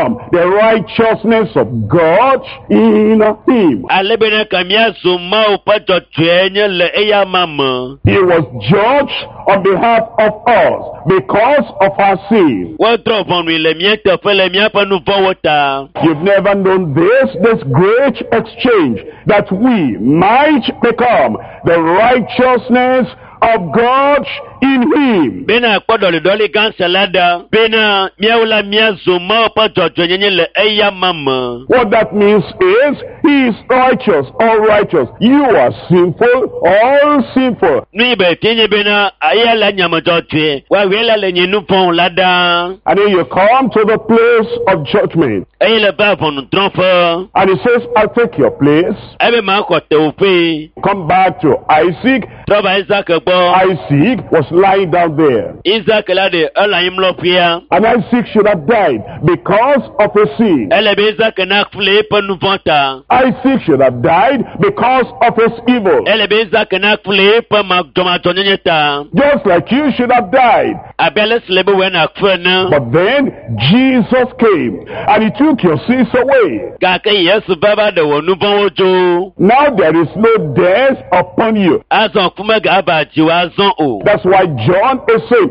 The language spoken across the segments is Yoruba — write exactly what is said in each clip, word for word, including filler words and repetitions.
become the righteousness of God in him. Alebena kamia zuma upato twenye le eya mama. He was judged on behalf of us because of our sin. Wotro vonwi le miete fele miapa nuvo wota. You've never known this, this great exchange, that we might become the righteousness of God in him. Bena kodoli doli kansalada. Bena miaula miazuma upato twenye le eya mama. What that means is, he is righteous, all righteous. You are sinful, all sinful. Nibe tinye bena ayala nyamajotwe. Wawela le nyinupon lada. And then you come to the place of judgment. Ayele bavon trompe. And he says, I'll take your place. Ebe makote upe. Come back to Isaac. Troba Isaac bo. Isaac was lying down there. Isaac lade ala imlopia. And Isaac should have died because of his sin. Elebe Isaac na kfule panuvanta. Isaac should have died because of his evil. Elebe Isaac na kfule pa magdomatonyeta. Just like you should have died. Abele slebe wena kfena. But then Jesus came and he took your sins away. Kake Yesu baba de wonubon ojo. Now there is no death upon you. Azon kumega abaji wazon o. That's why John is saying,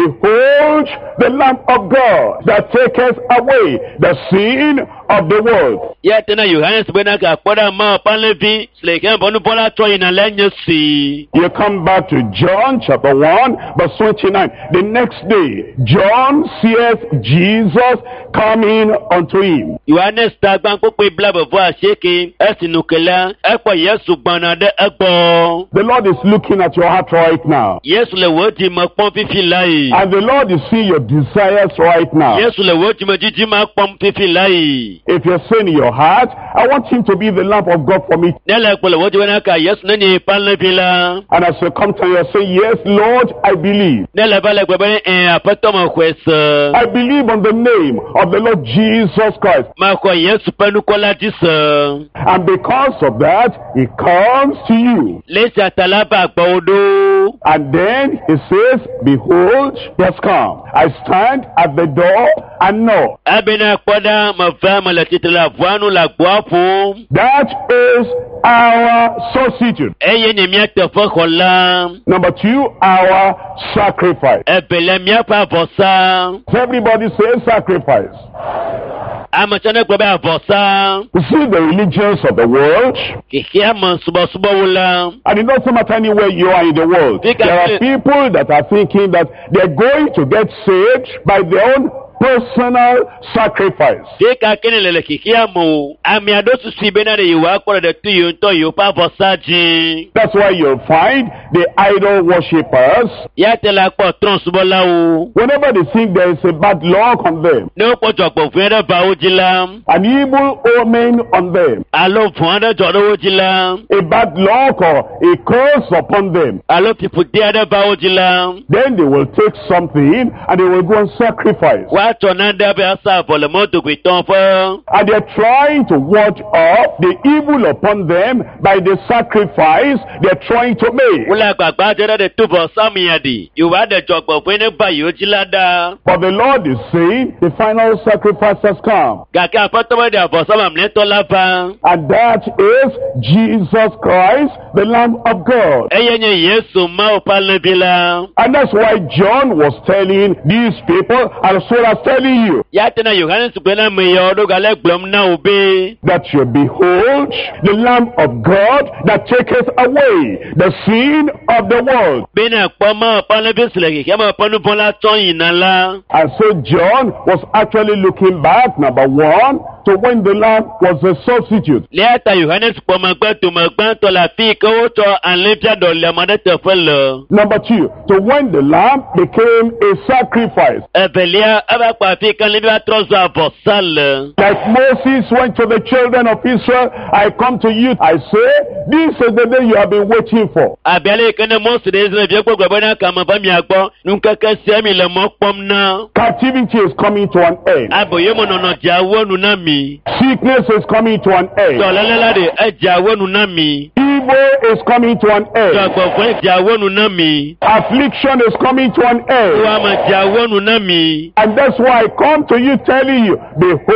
behold the Lamb of God that taketh away the sin of the world. Yet na Yohanes bena ka poda ma panlevi sleken bonu pola toy na lenye si. You come back to John chapter one verse twenty-nine. The next day, John seeth Jesus coming unto him. Yohanes ta gban pope blabo vo aseke esinukela epo Yesu gbana de egbo. The Lord is looking at your heart right now. Yesu le woti mo pon fifi lai. And the Lord is seeing your desires right now. Yesu le woti mo jiji ma pon fifi lai. If you're saying in your heart, I want him to be the lamp of God for me. Nele pole woti wena ka Yesu nani panle pila. And as you come to you say, yes, Lord, I believe. Nele bale kwebele en apato mo kwesa. I believe on the name of the Lord Jesus Christ. Ma kwa Yesu penu kola jisa. And because of that, he comes to you. Lesa talaba gbodo. And then he says, behold, he has come. I stand at the door and knock. Abena koda mafama la titla vuanu la guapo. That is our substitute. Eye ne miata fokola. Number two, our sacrifice. Ebele miapa vosa. Everybody says sacrifice. Amachane kwebe avosa. You see the religions of the world. Kikia man suba suba wula. And it doesn't matter anywhere you are in the world. There are people that are thinking that they're going to get saved by their own personal sacrifice. Deka kenelele kikia mo. Ami adosu sibena de yuwa kwa de tuyo nto yupa vosaji. That's why you'll find the idol worshippers. Yate la kwa tron subola u. Whenever they think there is a bad luck on them. No kwa chokpo fuende pa ujila. An evil omen on them. Alo fuende jodo ujila. A bad luck or a curse upon them. Alo piputia pa ujila. Then they will take something and they will go and sacrifice. And they're trying to ward off the evil upon them by the sacrifice they're trying to make. But the Lord is saying the final sacrifice has come. And that is Jesus Christ, the Lamb of God. And that's why John was telling these people, and so I was telling you, that you behold the Lamb of God that taketh away the sin of the world. And so John was actually looking back, number one, to when the Lamb was a substitute. Number two, to when the Lamb became a sacrifice. Like Moses went to the children of Israel, I come to you, I say, this is the day you have been waiting for. Captivity is coming to an end. Sickness is coming to an end. Evil is coming to an end. Jọ̀gbọ̀n fún ìjàwọ́nù náà mi. Affliction is coming to an end. Wọ́n á máa jàwọ́nù náà mi. And that's why I come to you telling you,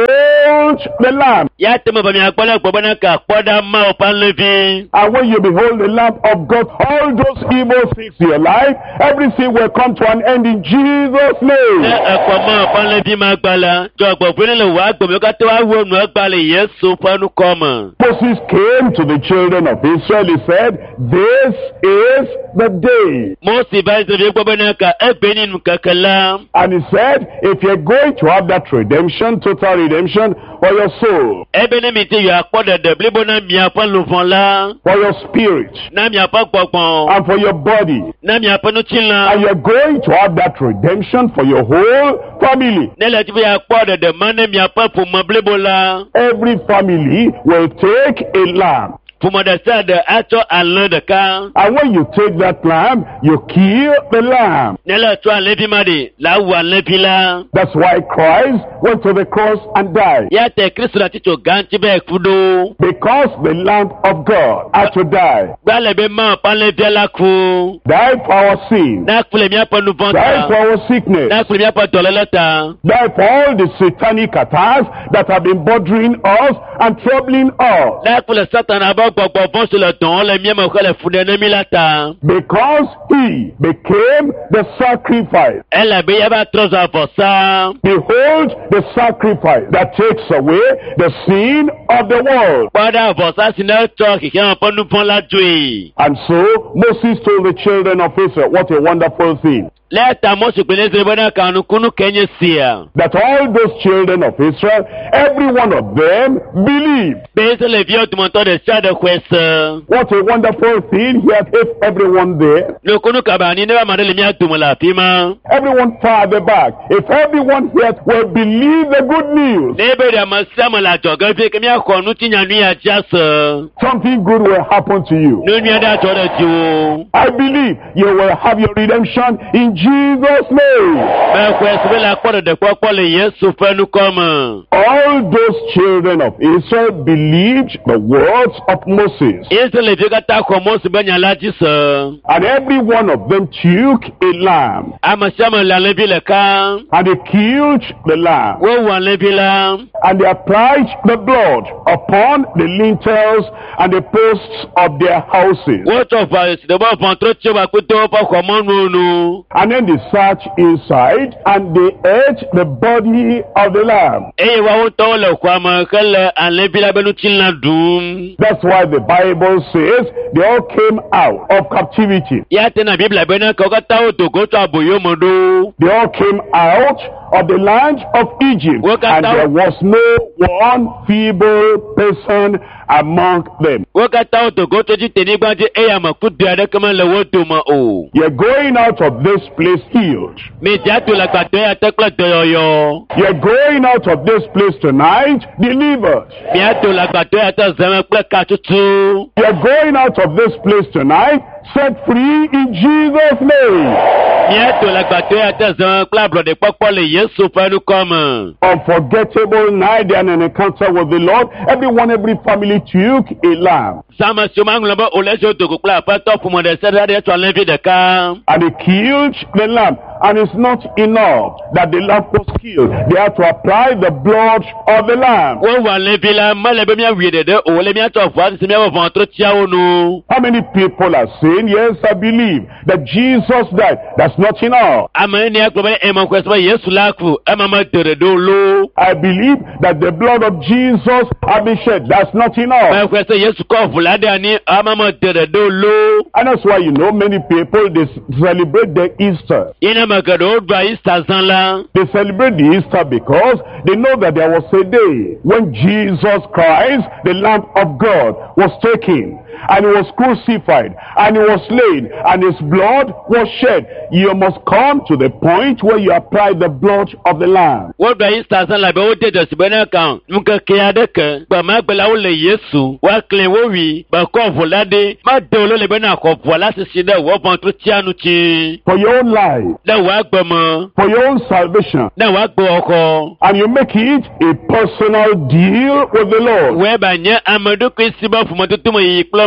behold the Lamb. Yá tẹ́mọ̀ bàmí àpọ́lẹ̀ pọ̀ bọ́nà kà pọ́dà máa ọ̀pá lẹ́bí. And when you behold the Lamb of God, all those evil things in your life, everything will come to an end in Jesus' name. Ṣé ẹ̀pọ̀ máa ọ̀pá lẹ́bí máa gbala? Jọ̀gbọ̀n fún ilẹ̀ wàá gbòmí ká tó wá wọnú ẹgbàlẹ̀ Yẹ́sù fẹ́nu kọ́ mọ̀. Moses came to the children of Israel, he said, this is the day. Mósè bá ìṣẹ̀lẹ̀ gbọ́ bọ́nà kà ẹgbẹ́ nínú kẹ̀kẹ́lá. And he said, if you're going to have that redemption, total redemption for your soul, Ẹbí ní mi ti yọ àpọ̀ dẹ̀dẹ̀ bíbó náà mi àpọ̀ lù fún la. for your spirit, Náà mi àpọ̀ gbọ̀gbọ̀n. and for your body, Náà mi àpọ̀ nù tí la. and you're going to have that redemption for your whole family. Nílẹ̀ tí fi àpọ̀ dẹ̀dẹ̀ máa ní mi àpọ̀ fún mọ́ bíbó la. Every family will take a lamb. Fún mọ̀dẹ̀ sẹ́dẹ̀ àtọ̀ àlọ́ dẹ̀ka. And when you take that lamb, you kill the lamb. Nílẹ̀ tó àlẹ́ bí má de làwọ̀ àlẹ́ bí la. That's why Christ went to the cross and died. Yá tẹ Kristu láti tó gàǹtí bẹ́ẹ̀ kudo. Because the Lamb of God had to die. Gbálẹ̀ bí máa pálẹ̀ bí ẹlá ku. Died for our sin. Náà kulẹ̀ mi àpọ̀ nù Died bọ́ntà. for our sickness. Náà kulẹ̀ mi àpọ̀ tọ̀lẹ́ lọ́ta. Died for all the satanic attacks that have been bothering us and troubling us. Náà kulẹ̀ sátán àbọ̀ gbọ̀gbọ̀ fọ́sùlẹ̀ tán lẹ̀ mi àmọ̀ kọ́lẹ̀ fún ẹni mi láta. Because he became the sacrifice. Ẹ làbí yẹ bá trọ́sà fọ̀ sá. Behold the sacrifice that takes away the sin of the world. Padà fọ̀ sá sí náà tọ́ kìkì àwọn pọ́nú pọ́n lájú yìí. And so Moses told the children of Israel, what a wonderful thing, Lẹ́ẹ̀ta Mósè pé ní sẹ́yìn bọ́dá kanu kúnú kẹ́nyẹ́ sí à. that all those children of Israel, every one of them believed. Bẹ́ẹ̀ sẹ́lẹ̀ fi ọ̀túnmọ̀tọ́ dẹ̀ sáàdẹ̀ kwẹ́sẹ̀. What a wonderful thing, he had if everyone there, Lókùnú kàbà ní níbà màdé lèmi àtùmọ̀ làfi mọ́. everyone far at the back, if everyone here will believe the good news, N'ebe àmọ́ sẹ́mu làjọ̀ gẹ́gẹ́ kí mi àkọ́nú tí yàn ní àjà sọ. something good will happen to you. Lónìí ẹ̀dá àjọ rẹ̀ ti wo. I believe you will have your redemption in Jesus' name. Bẹ́ẹ̀ kọ́ ẹ̀sìn bẹ́ẹ̀ la kọ́ dẹ̀dẹ̀ pọ́pọ́ lè Yẹ́sù fẹ́nu kọ́ mọ̀. All those children of Israel believed the words of Moses. Ìsèlè fi ká takọ̀ Mósè bẹ́ẹ̀ yàn láti sọ. And every one of them took a lamb, Àmọ́ sẹ́mu làlẹ́ bí lẹ̀ ká. and they killed the lamb, Wọ́n wà lẹ́bi la. and they applied the blood upon the lintels and the posts of their houses. Wọ́n tọ̀ fà ìsìdẹ̀bọ̀ fún tó tí ó bá kú tó fọkọ̀ mọ́nu ònu. And then they searched inside, and they ate the body of the lamb. Eye wa wọ́n tọ́wọ́ lẹ̀ kọ́ àmọ́ kẹ́lẹ̀ àlẹ́bi lábẹ́nu tí ń la dùn. That's why the Bible says they all came out of captivity. Yá tẹ́ na Bíbélì bẹ́ẹ̀ náà kọ́ ká táwọn tòkó tó àbòyó mọ́dó. They all came out of the land of Egypt, What can and thou- there was no one feeble person among them. Wọ́n ká táwọn tòkó tó jí tẹ̀ nígbà tí ẹ̀yà mọ̀ kú di adékọ́mọ́ lọ́wọ́ tó mọ́ o. You're going out of this place healed. Méjì àti olàgbàdo yà tẹ́kọ̀lẹ̀ tọ̀yọ̀yọ̀. You're going out of this place tonight delivered. Mi àti olàgbàdo yà tẹ́ zẹ́mẹ́ pẹ́ ká tútù. You're going out of this place tonight set free in Jesus' name. Mi àti olàgbàdo yà tẹ́ zẹ́mẹ́ pẹ́ àbùrọ̀dẹ̀ pọ́pọ́ lè Yẹ́sù fẹ́nu kọ́ mọ̀. Unforgettable night and an encounter with the Lord. Everyone, every family took a lamb, Sáma tí o máa ń lọ bá olẹ́sẹ̀ òtòkò pẹ́ àpẹ́tọ́ fún mọ̀dẹ̀ sẹ́dáadé tó alẹ́ fi dẹ̀ka. and they killed the lamb. And it's not enough that the lamb was killed. They had to apply the blood of the lamb. Wọ́n wà lẹ́bi la mọ́lẹ́bí mi àwìyẹ dẹ̀dẹ̀ òwò lẹ́mi àtọ̀ fún àti sẹ́mi àwọn fún àtúrò tí a wò nù. How many people are saying, yes, I believe that Jesus died? That's not enough. Àmọ́ ẹni ẹ̀kọ́ bẹ́ẹ̀ ẹ̀ máa kọ́ ẹ̀sọ́ bá Yẹ́sù láàkù ẹ̀ máa máa tẹ̀rẹ̀ dó ló. I believe that the blood of Jesus has been shed. That's not enough. Ẹ̀ kọ́ ẹ̀sọ́ Yẹ́sù kọ́ fúládé àní ẹ̀ máa máa tẹ̀rẹ̀ dó ló. And that's why you know many people, they celebrate the Easter. Iná màgàdọ̀ ó gba Easter san la. They celebrate the Easter because they know that there was a day when Jesus Christ, the Lamb of God, was taken and he was crucified and he was slain and his blood was shed. You must come to the point where you apply the blood of the Lamb. Wọ́n gba Easter san la bẹ́ẹ̀ ó dé dọ̀sí náà kan. Nǹkan kí adé kan. Gbàmọ́ àgbẹ̀lá ó lè Yẹ́sù. Wá kílẹ̀ wó wì. Bàkọ́ fúládé. Má dé olólè bẹ́ẹ̀ náà kọ̀ fún wa láti ṣe dẹ̀ wọ́ fún tó tí a nu ti. For your own life, Dẹ̀ wá gbọmọ. for your own salvation, Dẹ̀ wá gbọ́ ọkọ. and you make it a personal deal with the Lord. Wẹ́ẹ̀ bá nyẹ́ amadukun síbá fún mọ́tò tó mọ̀ yìí kúlọ̀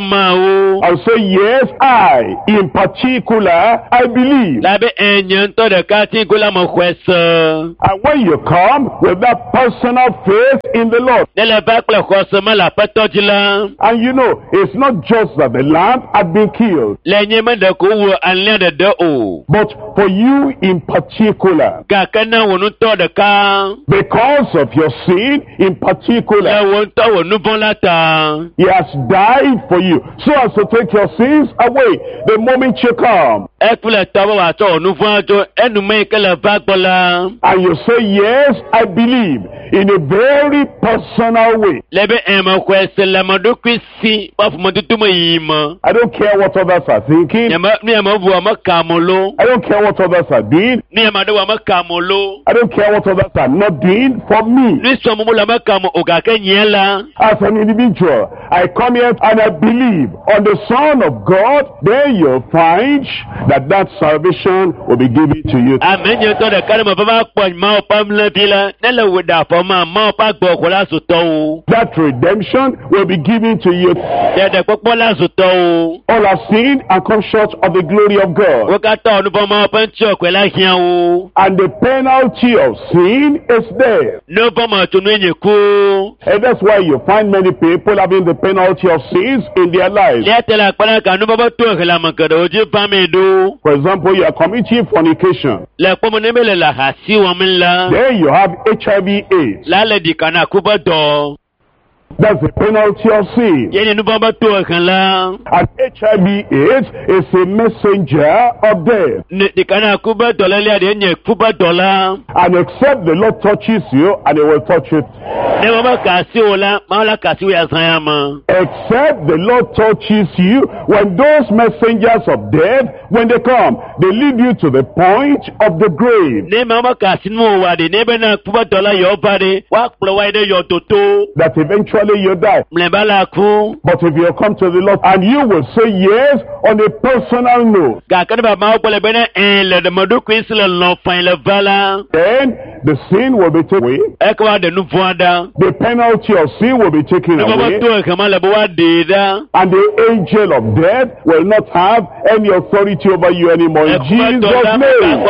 máa o. I'll say, yes, I, in particular, I believe. Lábẹ́ ẹ̀yàn tó dẹ̀ ká tí kò lámọ̀ kọ́ ẹ̀sán. And when you come with that personal faith in the Lord, Nílẹ̀ bá pẹ̀lẹ̀ kọ́ ọ̀sán mọ́ làpẹ́ tọ́jú la. and you know, it's not just that the lamb had been killed, Lẹ́yìn mẹ́ta kò wọ alẹ́ dẹ̀dẹ̀ o. but for you in particular, Kàkẹ́ náà wọnú tọ́ dẹ̀ ká. because of your sin in particular, Lẹ́wọ̀n tọ́ wọnú bọ́n láta. he has died for you, so as to take your sins away the moment you come. Ẹ kúlẹ̀ tọ́wọ́ wà tọ́ wọnú fún àjọ ẹnu mẹ́ ìkẹlẹ̀ bá gbọ́ la. And you say, yes, I believe, in a very personal way. Lẹ́bẹ̀ ẹ̀mọ̀ kọ́ ẹsẹ̀ lẹ́mọ̀dún kìí sí wọ́n fún mọ́ tuntun mọ́ yìí mọ́. I don't care what others are thinking. Ní ẹ̀mọ̀ bu ọmọ kàmú ló. I don't care what others are doing. Ní ẹ̀mọ̀ dé ọmọ kàmú ló. I don't care what others are not doing for me. Ní sọmọ mú lọ́mọ kàmú ọ̀gá kẹ́yìn la. As an individual, I come here and I believe on the Son of God. Then you'll find that that salvation will be given to you. Àmẹ́nyẹ tọ́ dẹ̀ kárí mọ̀ bá máa pọ̀ máa ọ̀pá mílẹ̀ bí la. Nílẹ̀ wò dà fọ́ máa máa ọ̀pá gbọ́ ọ̀kọ́ lásòtọ́ o. That redemption will be given to you. Dẹ̀dẹ̀ pọ́pọ́ lásòtọ́ o. All have sinned and come short of the glory of God. Wọ́n ká tọ́ ọ̀nù bọ́ máa ọ̀pá ń tí ọ̀pẹ́ láhìá o. And the penalty of sin is death. Ní bọ́ máa tún ní ẹ̀yẹ kú. And that's why you find many people having the penalty of sins in their lives. Lẹ́tẹ̀lẹ̀ àpẹẹrẹ kan ní bọ́bọ́ tó ìhìlẹ̀ àmọ̀kẹ̀dẹ̀ ojú bá mi dùn. For example, you are committing fornication. Lẹ́pọ̀ mo níbẹ̀lẹ̀ là hà sí wọn mi ńlá. There you have H I V AIDS. Lálẹ́ dìkan náà kú bọ́ dọ̀. That's the penalty of sin. Yẹ́nì ní bọ́bọ́ tó ìhìn la. And H I V AIDS is a messenger of death. Dìkan náà kú bọ́ dọ̀ lẹ́lẹ́ àdé ẹ̀yẹ kú bọ́ dọ̀ la. And except the Lord touches you, and He will touch it. Ní wọ́n bá kà sí o la, máa la kà sí o yà sàn yà mọ́. Except the Lord touches you, when those messengers of death, when they come, they lead you to the point of the grave. Ní máa bá kà sí mú wa de, ní bẹ́ẹ̀ náà kú bọ́ dọ̀ la yọ̀ ọ́ bá de, wá pẹ̀lú wáyé de yọ̀ tòótọ́. That eventually you die. Mìlẹ̀ bá la kú. But if you come to the Lord and you will say yes on a personal note, Kàkẹ́ ní bàbá ọ̀pọ̀lọ̀ bẹ́ẹ̀ náà ẹ̀ lẹ́dọ̀mọdún kìí sílẹ̀ lọ fàn ilẹ̀ bá la. then the sin will be taken away. Ẹ kọ́ wa dẹ̀nu fún wa dá. The penalty of sin will be taken Ní bọ́bọ́ away. tó ìhìn máa lẹ̀ bọ́ wá dé dá. And the angel of death will not have any authority over you anymore. In Jesus' name.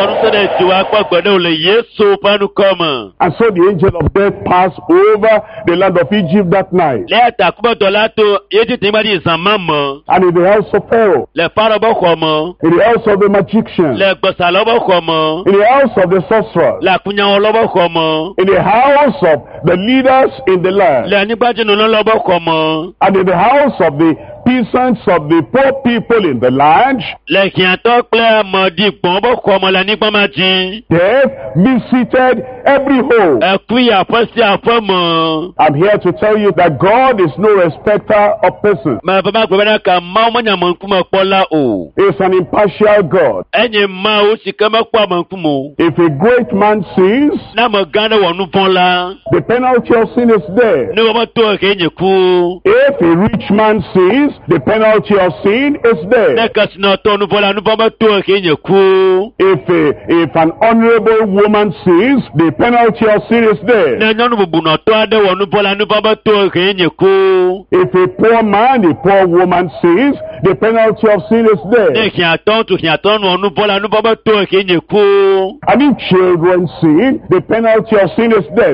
And so the angel of death passed over the land of Egypt that night. And in the house of Pharaoh, in the house of the magician, in the house of the sorcerer, in the house of the leaders in the land, and in the house of the peasants of the poor people in the land, death visited every home. I'm here to tell you that God is no respecter of persons. He's an impartial God. If a great man sins, the penalty of sin is death. If a rich man sins, the penalty of sin is death. If a, if an honorable woman sins, the penalty of sin is death. If a poor man, a poor woman sins, the penalty of sin is death. And if children sin, the penalty of sin is death.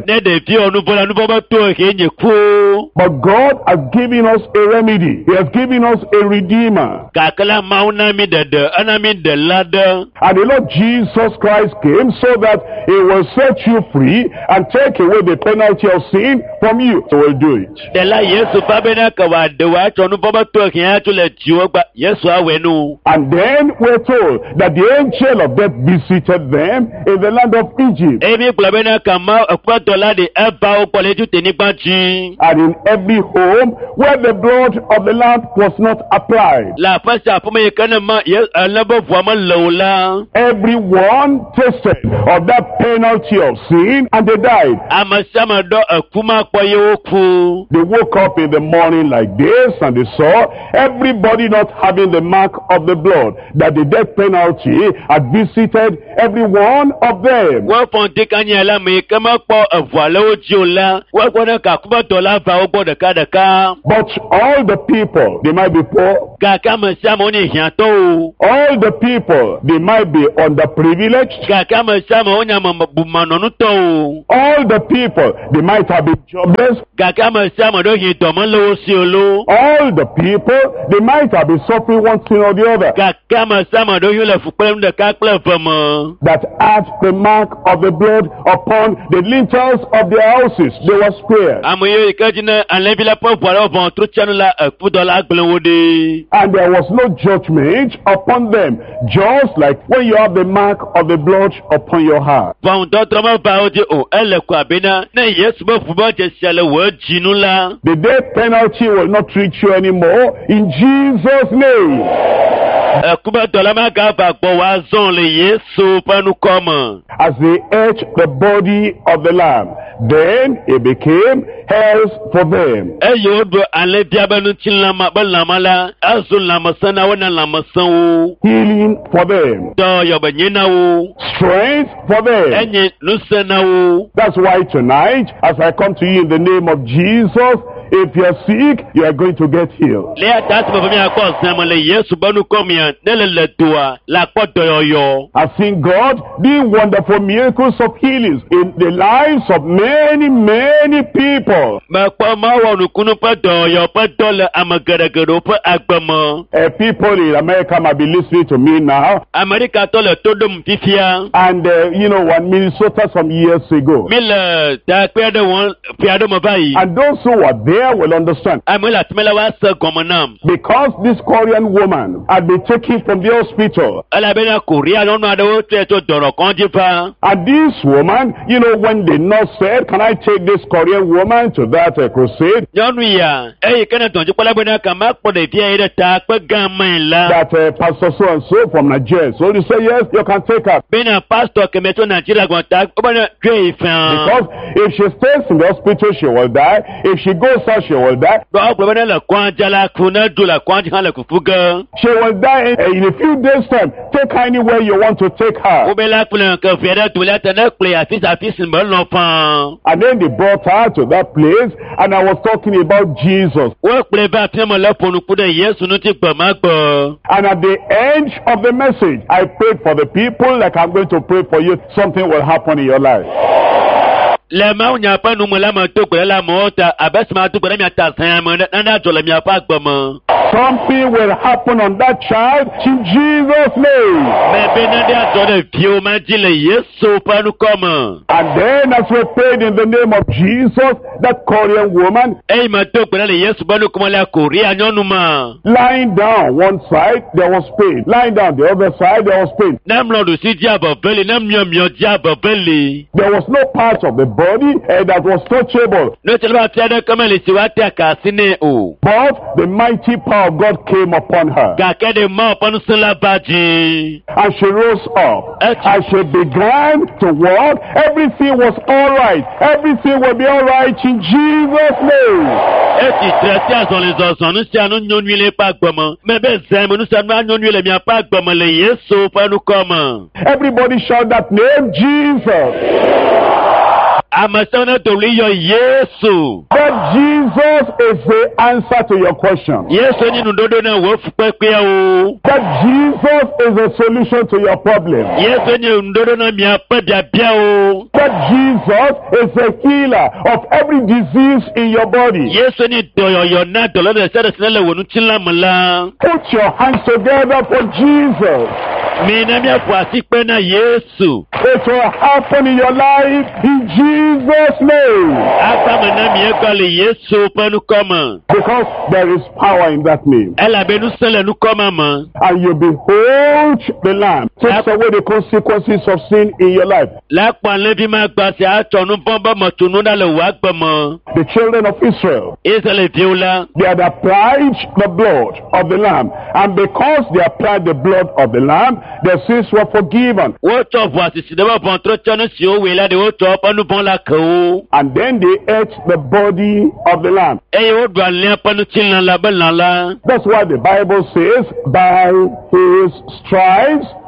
But God has given us a remedy. He has given us a redeemer. And the Lord Jesus Christ came so that He will set you free and take away the penalty of sin from you. So we'll do it. And then we're told that the angel of death visited them in the land of Egypt. And in every home where the blood of the lamb was not applied, everyone tasted of that penalty of sin and they died. They woke up in the morning like this and they saw everybody not having the mark of the blood, that the death penalty had visited every one of them. But all the people people, they might be poor. Kàkà mọ̀ sí àmọ́ ní ìhìn àtọ́ o. All the people, they might be underprivileged. Kàkà mọ̀ sí àmọ́ ní àmọ̀ bùmọ̀nù tọ́ o. All the people, they might have been jobless. Kàkà mọ̀ sí àmọ́ lóyìn ìtọ̀mọ́ lówó sí oló. All the people, they might have been suffering one thing or the other. Kàkà mọ̀ sí àmọ́ lóyìn lẹ̀ fún pẹ́lú ní kápẹ́lẹ̀ fọmọ. That had the mark of the blood upon the lintels of their houses, they were spared. Àmọ́ yóò ìkẹ́jì náà àlẹ́bílẹ̀ pọ̀ bọ̀rọ̀ ọ̀bọ̀n tó tiẹnu la ẹ̀kúdọ̀lá gbẹ̀lẹ́wọ́dé. And there was no judgment upon them, just like when you have the mark of the blood upon your heart. Bọ̀n dọ́tọ́ mọ́ bá ọdẹ o ẹlẹ́kọ̀ àbínà náà Yéṣu bọ́ fún bọ́ọ̀jẹ̀ ṣẹlẹ̀ wọ́ jìnnú la. The death penalty will not reach you anymore in Jesus' name. Ẹ̀kúbẹ̀ dọ̀lá máa ga àgbàgbọ́ wa zọ́n lè Yéṣu pẹ́nu kọ́ mọ̀. As they ate the body of the lamb, then it became health for them. Ẹ yóò do alẹ́ bí abẹ́nu tí lamọ bẹ́ lamọ la, ẹ zọ lamọ̀sán náà wọ́n na lamọ̀sán o. Healing for them. Dọ̀ yọ̀bẹ̀ yín náà o. Strength for them. Ẹ̀yin lùsẹ̀ náà o. That's why tonight, as I come to you in the name of Jesus, if you're sick, you are going to get healed. Lẹ́yà tá a ti bọ̀ fún mi àkọ́ ọ̀sán mọ̀ lè Yéṣu bọ́nu kọ́ mi hàn nílẹ̀ lẹ̀ tó wa lápọ̀ dọ̀yọ̀yọ̀. I've seen God do wonderful miracles of healings in the lives of many, many people. Mẹ̀pọ̀ máa wọ̀ nùkúnú pẹ́ dọ̀yọ̀ pẹ́ dọ̀lẹ̀ àmọ̀ gẹ̀rẹ́gẹ̀rẹ́ pẹ́ agbẹ̀mọ̀. Uh, people in America might be listening to me now. Amẹ́ríkà tọ́lẹ̀ tó dùn fífíà. And, uh, you know, one Minnesota some years ago. Mi lẹ̀ dá pé ẹ̀dẹ̀ wọn fi àdó mọ̀ báyìí. And those who were there will understand. Àmì là tìmẹ́lẹ̀ wá sẹ́ gọ̀mọ̀ náà. Because this Korean woman had been taken from the hospital. Ẹlẹ́bẹ̀rẹ̀ Korea lọ́nà àdéhùn tẹ̀ tó dọ̀rọ̀ kan jí fa. And this woman, you know, when the nurse said, can I take this Korean woman to that uh, crusade? Nyɔnu ya, eyi kene tɔnjú kpɔlɛgbɛ náà kà má kpɔ ɖevi yɛ ɖe ta kpe gã mɛ la. That uh, Pastor so and so from Nigeria. So you say, yes, you can take her. Bena pastor kɛmɛ tó Nigeria gbɔn ta, ó bɛ ne dwe yi fɛn. Because if she stays in the hospital, she will die. If she goes out, she will die. Dɔw gbɔ bɛ ne le kɔn jala kun ne do le kɔn hã le fufu gɛ. She will die in, in a few days' time. Take her anywhere you want to take her. Ó bɛ la kplɔ ke fia ɖe to la te ne kplɔ afisi afisi bɛ lɔ fan. And then they brought her to that place, and I was talking about Jesus. Wọ́n kplɔ bá fiɛmɔ lɛ ƒonu ku ɖe Yesu ŋuti gbɔ ma gbɔ. And at the end of the message, I prayed for the people like I'm going to pray for you. Something will happen in your life. Le mawu nya ƒe nume la me to gbe la me ta abe si ma to gbe la mia ta sẽn me nana dzɔ le mia ƒe agbe me. Something will happen on that child in Jesus' name. Me be ne ɖe adzɔ ɖe viwo ma dzi le Yesu ƒe nukɔme. And then as we prayed in the name of Jesus, that Korean woman, Eyi me to gbe la le Yesu ƒe nukɔme le Korea nyɔnu ma. lying down one side, there was pain. Lying down the other side, there was pain. Ne mlɔ ɖusi dzi abɔve li, ne miɔmiɔ dzi abɔve li. There was no part of the body uh, that was touchable. Ne tse ba fia ɖe keme le si wa te aka asi ne o. But the mighty power of God came upon her. Gake ɖe ma ƒe ŋusẽ la va dzi. And she rose up. As she began to walk, everything was all right. Everything will be all right in Jesus' name. Esi tre si azɔli zɔzɔ nu sia nu nyɔnui le ƒe agbeme. Me be zɛm nu sia nu anyɔnui le mia ƒe agbeme le Yesu ƒe nukɔme. Everybody shout that name, Jesus. Ame siawo ne doli yɔ Yesu. But Jesus is the answer to your question. Yesu nye nuɖoɖo na wò fukpekpeawo. That Jesus is the solution to your problem. Yesu nye nuɖoɖo na miaƒe biabiawo. That Jesus is the healer of every disease in your body. Yesu nye dɔyɔyɔ na dɔlɔ ɖe sia ɖe si ne le wò ŋutilã me la. Put your hands together for Jesus. Mi na miaƒo asi kpe na Yesu. It will happen in your life in Jesus' name. Akpame na miegɔ le Yesu ƒe nukɔme. Because there is power in that name. Elabe nusẽ le nukɔme me. And you behold the Lamb. Takes away the consequences of sin in your life. Le kpɔ levi ma gba si atsɔ nu vɔ be metunu ɖa le wò agbe me. The children of Israel, Israelviwo la. they had applied the blood of the Lamb. And because they applied the blood of the Lamb, their sins were forgiven. Wotsɔ ʋu asisi ɖe ƒe ʋɔtrɔ tsɔ nu siwo wɔe la ɖe wotsɔ ƒe nu vɔ la ke wo. And then they ate the body of the Lamb. Eye woɖu alia ƒe nutilã la be lã la. That's why the Bible says, by his stripes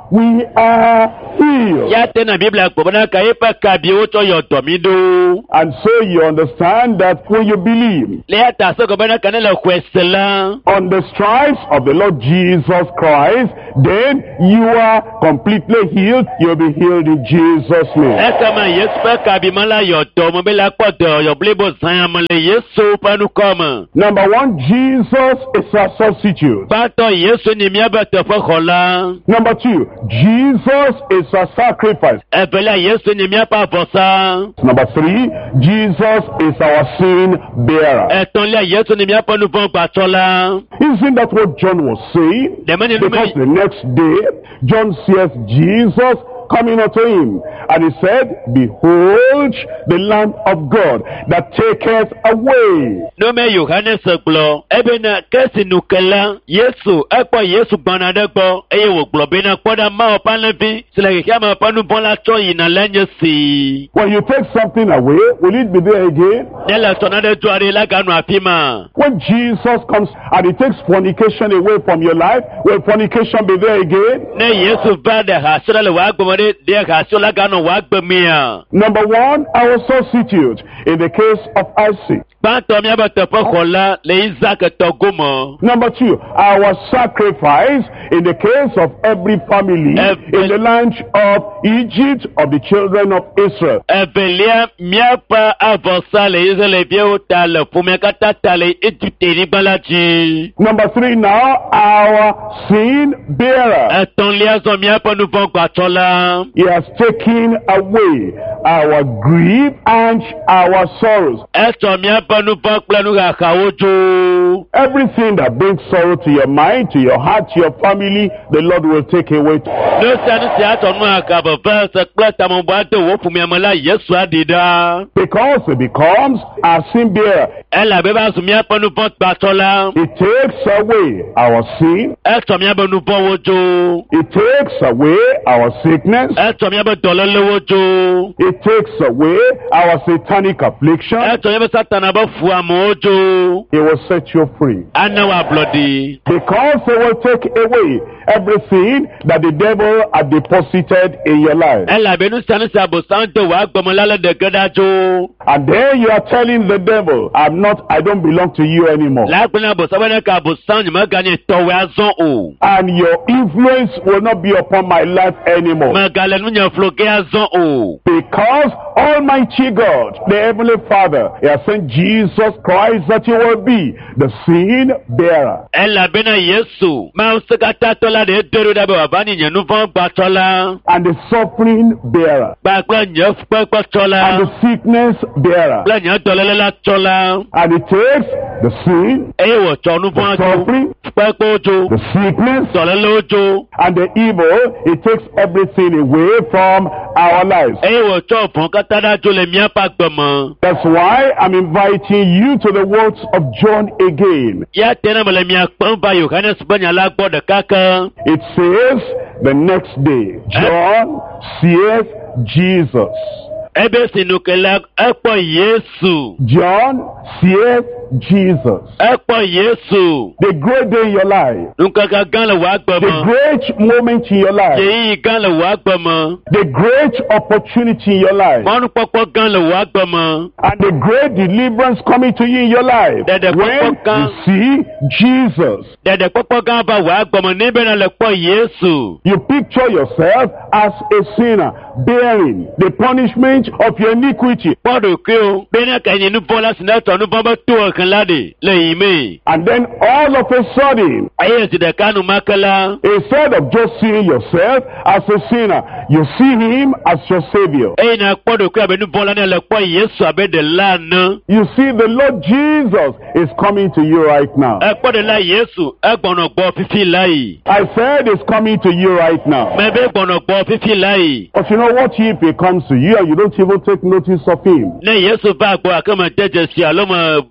we are healed. Ya tena Biblia kubona kaipa kabi uto yotomido. And so you understand that when you believe Le hata soko bana kanela kwesela. on the stripes of the Lord Jesus Christ, then you are completely healed. You'll be healed in Jesus' name. Eka ma Yesu pa kabi mala yotomo bela kwato yoblebo zayamale Yesu panu koma. Number one, Jesus is our substitute. Bato Yesu ni miaba tofa khola. Number two, Jesus is our sacrifice. Ebela Yesu ni miaba vosa. Number three, Jesus is our sin bearer. Etonlia Yesu ni miaba nuvon batola. Isn't that what John was saying? Demani Because numi. the next day, John sees Jesus coming unto him, and he said, behold the Lamb of God that taketh away. Nome Yohanes glo. Ebena kesi nukela. Yesu. Ekwa Yesu banadekbo. Eye wo glo bena kwada ma opanavi. Sila kikama opanu bonla choyi na lenye si. When you take something away, will it be there again? Nela tonade tuari la ganu apima. When Jesus comes and he takes fornication away from your life, will fornication be there again? Ne Yesu vade hasura le wagbo de hasura ganu wagbo mia. Number one, our substitute in the case of Isaac. Banto miaba topo khola le Isaac togumo. Number two, our sacrifice in the case of every family Every- in the land of Egypt of the children of Israel. Evelia miapa avosa le Israel bio tale fumekata tale etuteri balaji. Number three now, our sin bearer. Eton liazo miapa nuvon kwatola. He has taken away our grief and our sorrows. Eto miapa nuvon planu kakawojo. Everything that brings sorrow to your mind, to your heart, to your family, the Lord will take away. No sanu si atonu akabo verse kleta mobado wo fumiamala Yesu adida. Because it becomes our sin bearer. Ela beba su miapa nuvon kwatola. It takes away our sin. Eto miapa nuvon wojo. It takes away our sickness. Eto miapa dolole wojo. It takes away our satanic affliction. Eto miapa satana ba fuamo wojo. He will set you free. Ana wa bloody. Because he will take away everything that the devil had deposited in your life. Ela benu sanu sabo sante wa gbomolala de gedajo. And then you are telling the devil, I'm not, I don't belong to you anymore. La kuna bo sabana ka bo sanju magani towe azon o. And your influence will not be upon my life anymore. Magale nunya floke azon o. Because Almighty God, the Heavenly Father, He has sent Jesus Christ that He will be the sin bearer. Ela bena Yesu. Ma usekata tola de deru da ba bani nyanu von batola. And the suffering bearer. Ba kwa nyef kwa kwa And tola. the sickness bearer. La nya dolele la tola. And it takes the sin, E wo tonu the von jo. suffering, Pa ko jo. the sickness, Dolele jo. and the evil. It takes everything away from our lives. E wo cho fon kata da jo le mia pa gbomo. That's why I'm inviting you to the words of John again. Ya tena mele mia kpon ba Yohanes banya la gbo de kaka. It says the next day, John seeth Jesus. Ebe sinukela ekpo Yesu. John seeth Jesus. Ekpo Yesu. The great day in your life. Nkaka gan le wa The gbomo. great moment in your life. Yeyi gan le wa gbomo. The great opportunity in your life. Monu popo gan le wa gbomo. And the great deliverance coming to you in your life. That the When you papa see Jesus. Dede popo gan ba wa gbomo nibe na le po Yesu. You picture yourself as a sinner bearing the punishment of your iniquity. Podo ke o. Bena ka yin nu bola sinato nu bomba to kan lade. Le yime. And then all of a sudden, Aye si de kanu makala. instead of just seeing yourself as a sinner, you see him as your savior. E na podo ke abenu bola na le po Yesu abede la na. You see the Lord Jesus is coming to you right now. E podo la Yesu e gbono gbo fifi lai. I said he's coming to you right now. Me be gbono gbo fifi lai. But you know what if he comes to you and you don't even take notice of him? Ne Yesu ba gbo akama deje si aloma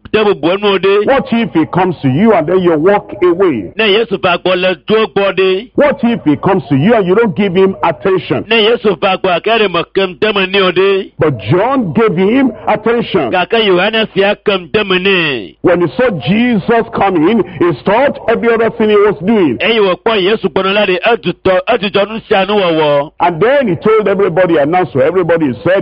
dẹ́bù bọ́ nù ọdẹ. What if he comes to you and then you walk away? Ní Yéṣu bá gbọ́ lẹ dúró gbọ́ dé. What if he comes to you and you don't give him attention? Ní Yéṣu bá gbọ́ akẹ́rẹ́ mọ̀ kẹ́m dẹ́mọ̀ ní ọdẹ. But John gave him attention. Kàkẹ́ Yohane fi akẹ́m dẹ́mọ̀ ní. When he saw Jesus coming, he stopped every other thing he was doing. Ẹ̀yin wọ̀ pọ̀ Yéṣu gbọ́nà láti ẹ̀dùjọ́ ní sànú wọ̀wọ̀. And then he told everybody, announced to everybody, he said,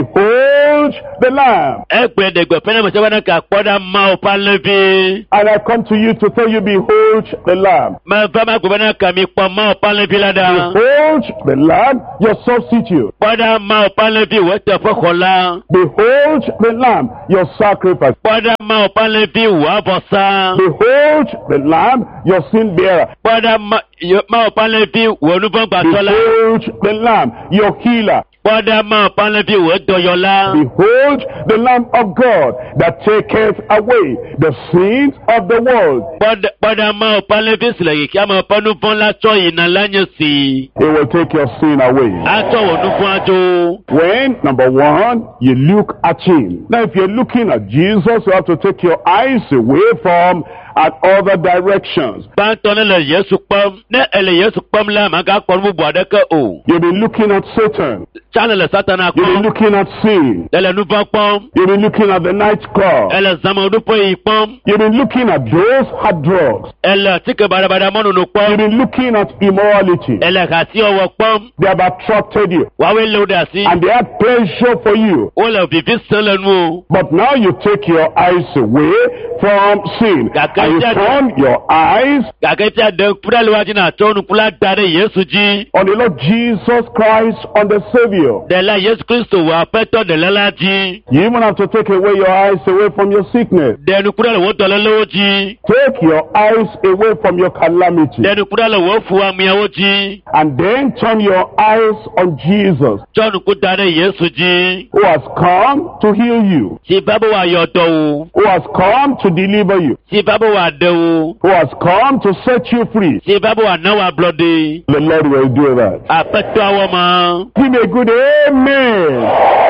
behold the Lamb. Ẹgbẹ́ dẹ̀gbẹ̀ fẹ́lẹ́ mọ̀ sẹ́wọ́n náà kà pọ́dà máa ò pa lẹ́bí. And I come to you to tell you, behold the Lamb. Máa bá máa gbọ́ náà kà mí pọ̀ máa ò pa lẹ́bí ládàá. Behold the Lamb, your substitute. Pọ́dà máa ò pa lẹ́bí wọ́n tẹ̀ fọ́kànlá. Behold the Lamb, your sacrifice. Pọ́dà máa ò pa lẹ́bí wọ́n bọ̀ sá. Behold the Lamb, your sin bearer. Pọ́dà máa ò pa lẹ́bí wọ́n ló bọ́ gbàtọ́lá. Behold the Lamb, your healer. Pọ́dà máa ò pa lẹ́bí wọ́n dọ̀yọ̀lá. Behold the Lamb of God that taketh away the sins of the world. Pọ́dà máa ò pa lẹ́bí sílẹ̀ yìí kí a máa pọ́nú fún látọ̀ ìnà lányẹ̀ sí. He will take your sin away. Àtọ̀ wọ̀nú fún àjò. When, number one, you look at him. Now, if you're looking at Jesus, you have to take your eyes away from at other directions. Báńtọ́ ní lè Yéṣu pọ́m, ní ẹ̀lẹ̀ Yéṣu pọ́m lá màá ká pọ́n gbogbo àdẹ́kẹ́ o. You've been looking at Satan. Chánà lè Sátánà You've been pọ́m. looking at sin. Ẹ̀lẹ̀ nufọ́ pọ́m. You've been looking at the nightclub. Ẹ̀lẹ̀ zàmà ọdúnpọ̀ yìí pọ́m. You've been looking at those hard drugs. Ẹ̀lẹ̀ tíkẹ̀ bàdàbàdà mọ́nù nù You've pọ́m. been looking at immorality. Ẹ̀lẹ̀ kà sí ọwọ́ pọ́m. They have attracted you. Wàá lè dà sí. And they had pleasure for you. Ó lè fìfí sẹ́lẹ̀ nù o. But now you take your eyes away from sin. And you turn your eyes Kàkẹ́ tí a dẹ̀ kúrẹ́ lọ́wọ́dì náà tó nu kúrẹ́ darí Yéṣu jí. on the Lord Jesus Christ, on the Savior. Dẹ̀lá Yéṣu Kristo wà pẹ́tọ́ dẹ̀lẹ́ la jí. You even have to take away your eyes away from your sickness. Dẹ̀nu kúrẹ́ lọ́wọ́ tọ́lẹ́ lọ́wọ́ jí. Take your eyes away from your calamity. Dẹ̀nu kúrẹ́ lọ́wọ́ fún wa mìíràn jí. And then turn your eyes on Jesus, Jọ́nu kú darí Yéṣu jí. who has come to heal you, Tí bábọ̀ wà yọ̀dọ̀ o. who has come to deliver you, Tí bábọ̀ wà dẹ̀ o. who has come to set you free. Tí bábọ̀ wà náà wà blọ́dé. The Lord will do that. Àpẹtọ́ àwọn ọmọ. Give me a good amen.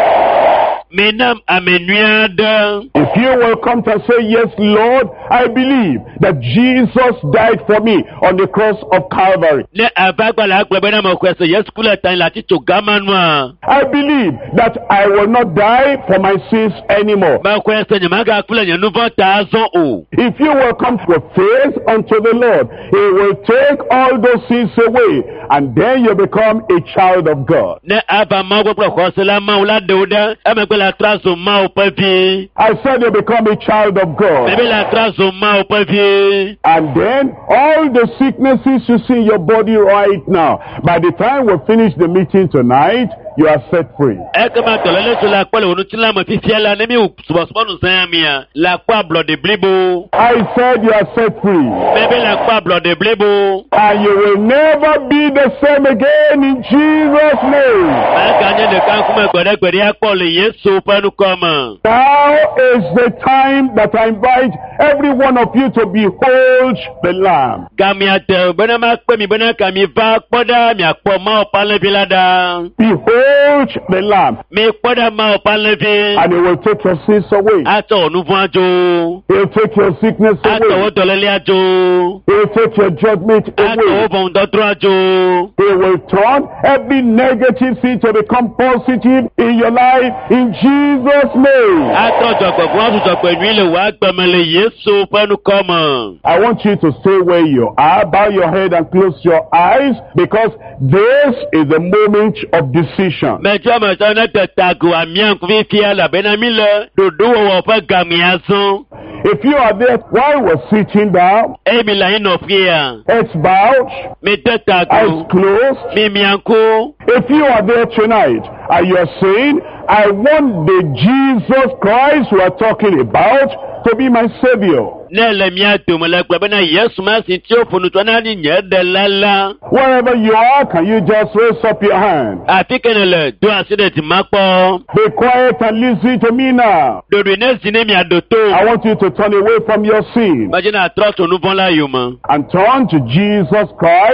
Menam amenuada. If you will come to say, yes, Lord, I believe that Jesus died for me on the cross of Calvary. Ne abagbala agbẹ̀bẹ̀ náà mọ̀ kwẹ̀sẹ̀ Yéṣu kúlẹ̀ tán láti tó gámánu à. I believe that I will not die for my sins anymore. Bá kwẹ̀sẹ̀ nyẹ̀ máa ga kúlẹ̀ yẹn núbọ̀ tà á zọ́n o. If you will come with faith unto the Lord, He will take all those sins away, and then you become a child of God. Ne aba máa gbọ́dọ̀ kọ́ sí la máa wúlá dèwú dẹ́. Ẹ mẹ́ gbé la trazo máa ò pẹ́ fi. I said you become a child of God. Bẹ́ẹ̀ la trazo máa ò pẹ́ fi. And then all the sicknesses you see in your body right now, by the time we finish the meeting tonight, you are set free. Ẹ kẹ́ máa tọ̀lẹ́ lẹ́sọ̀ la kpọ́lẹ̀ wọnú tí lámọ̀ fífi ẹ̀ la ní mi sùbọ̀sùbọ̀nù sẹ́yìn mi à. La kpọ́ àblọ̀dẹ̀ bílíbo. I said you are set free. Bẹ́ẹ̀ la kpọ́ àblọ̀dẹ̀ bílíbo. And you will never be the same again in Jesus' name. Báyìí ká nyẹ́ nìkan kú mẹ́ gbẹ̀dẹ́gbẹ̀dẹ́ akpọ̀lẹ̀ Yéṣu pẹ́nu kọ́ mọ̀. Now is the time that I invite every one of you to behold the Lamb. Gàmì àtẹ̀ bẹ́ẹ̀ máa pẹ́ mi bẹ́ẹ̀ kàmi bá kpọ́dá mi àpọ̀ máa ọ̀pá lẹ́bi ládàá. Behold the Lamb. Mi kpọ́dá máa ọ̀pá lẹ́bi. And He will take your sins away. Atọ̀ ọ̀nù fún àjò. He will take your sickness Atọ̀ away. wọ́n tọ̀lẹ́lẹ́ àjò. He will take your judgment Atọ̀ away. wọ́n bọ̀ ń dọ́tún àjò. He will turn every negative thing to become positive in your life in Jesus' name. Atọ̀ jọ̀gbọ̀ fún àtúntò pẹ̀lú ilé wa gbẹ̀mẹ̀lẹ̀ Yéṣu pẹ́nu kọ́ mọ̀. I want you to stay where you are, bow your head and close your eyes, because this is the moment of decision. Mẹ̀jọ́ mẹ̀jọ́ náà tẹ̀tàgò àmì àǹkú fífi àlàbẹ́nà mi lẹ̀. Dòdò wọ̀wọ̀ fẹ́ gàmì àsán. If you are there while we're sitting down, Èmi làyín nọ̀ fi à. heads bowed, Mi tẹ̀tàgò. eyes closed. Mi mi àǹkú. If you are there tonight and you are saying, I want the Jesus Christ we are talking about to be my Savior. Nẹ́ẹ̀lẹ̀ mi àdùnmọ̀lẹ̀ gbẹ̀bẹ́ náà Yéṣu máa sì tí ó funu tó náà ní yẹn dẹ̀ lálá. Wherever you are, can you just raise up your hand? Àfi kẹ́nẹ̀lẹ̀ dún àṣídẹ̀tì máa pọ̀. Be quiet and listen to me now. Dòdò iná sí ní mi àdòtó. I want you to turn away from your sin Bájẹ́ náà trọ́ọ̀tù onúbọ́n láàyò mọ́. and turn to Jesus Christ,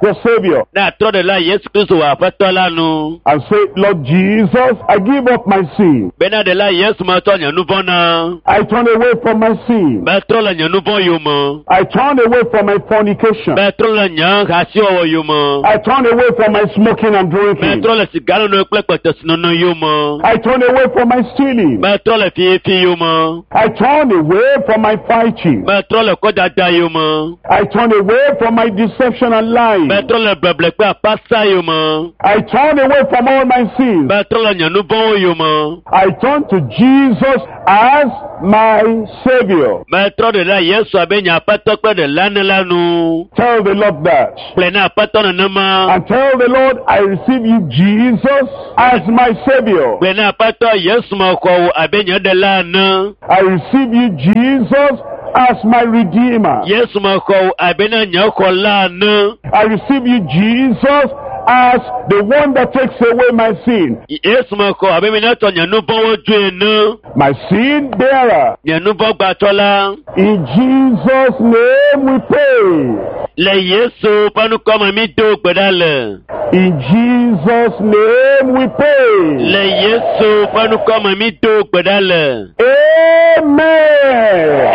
your Savior. Na trɔ de la Yesu Kristo wò aƒetɔ la nu. And say, Lord Jesus, I give up my sin. Bena de la Yesu ma tɔ nye nu vɔ na. I turn away from my sin. Bɛ trɔ le nye nu vɔ yome. I turn away from my fornication. Bɛ trɔ le nye hasiwɔwɔ yome. I turn away from my smoking and Bɛ drinking. trɔ le siga nono kple kpetesinono yome. I turn away from my stealing. Bɛ trɔ le fiefi yome. I turn away from my fighting. Bɛ trɔ le kɔdada yome. I turn away from my deception and lying. Bɛ trɔ le bleble kple apasa yome. I turn away from all my sins. Bɛ trɔ le nye nu vɔwo yome. I turn to Jesus as my Savior. Bɛ trɔ de la Yesu abe nye aƒetɔ kple de la ne la nu. Tell the Lord that. Kple na aƒetɔ nenema. And tell the Lord, I receive you, Jesus, as my Savior. Kple na aƒetɔ Yesu ma xɔ wò abe nye de la ne. I receive you, Jesus, as my Redeemer. Yesu ma xɔ wò abe na nye xɔ la ne. I receive you, Jesus, as the one that takes away my sin. Yesu ma xɔ abe mi na tɔ nye nu vɔwo dzoe ne. My sin bearer. Nye nu vɔ gbatɔ la. In Jesus' name we pray. Le Yesu ƒe nukɔme mi do gbe ɖa le. In Jesus' name we pray. Le Yesu ƒe nukɔme mi do gbe ɖa le. Amen.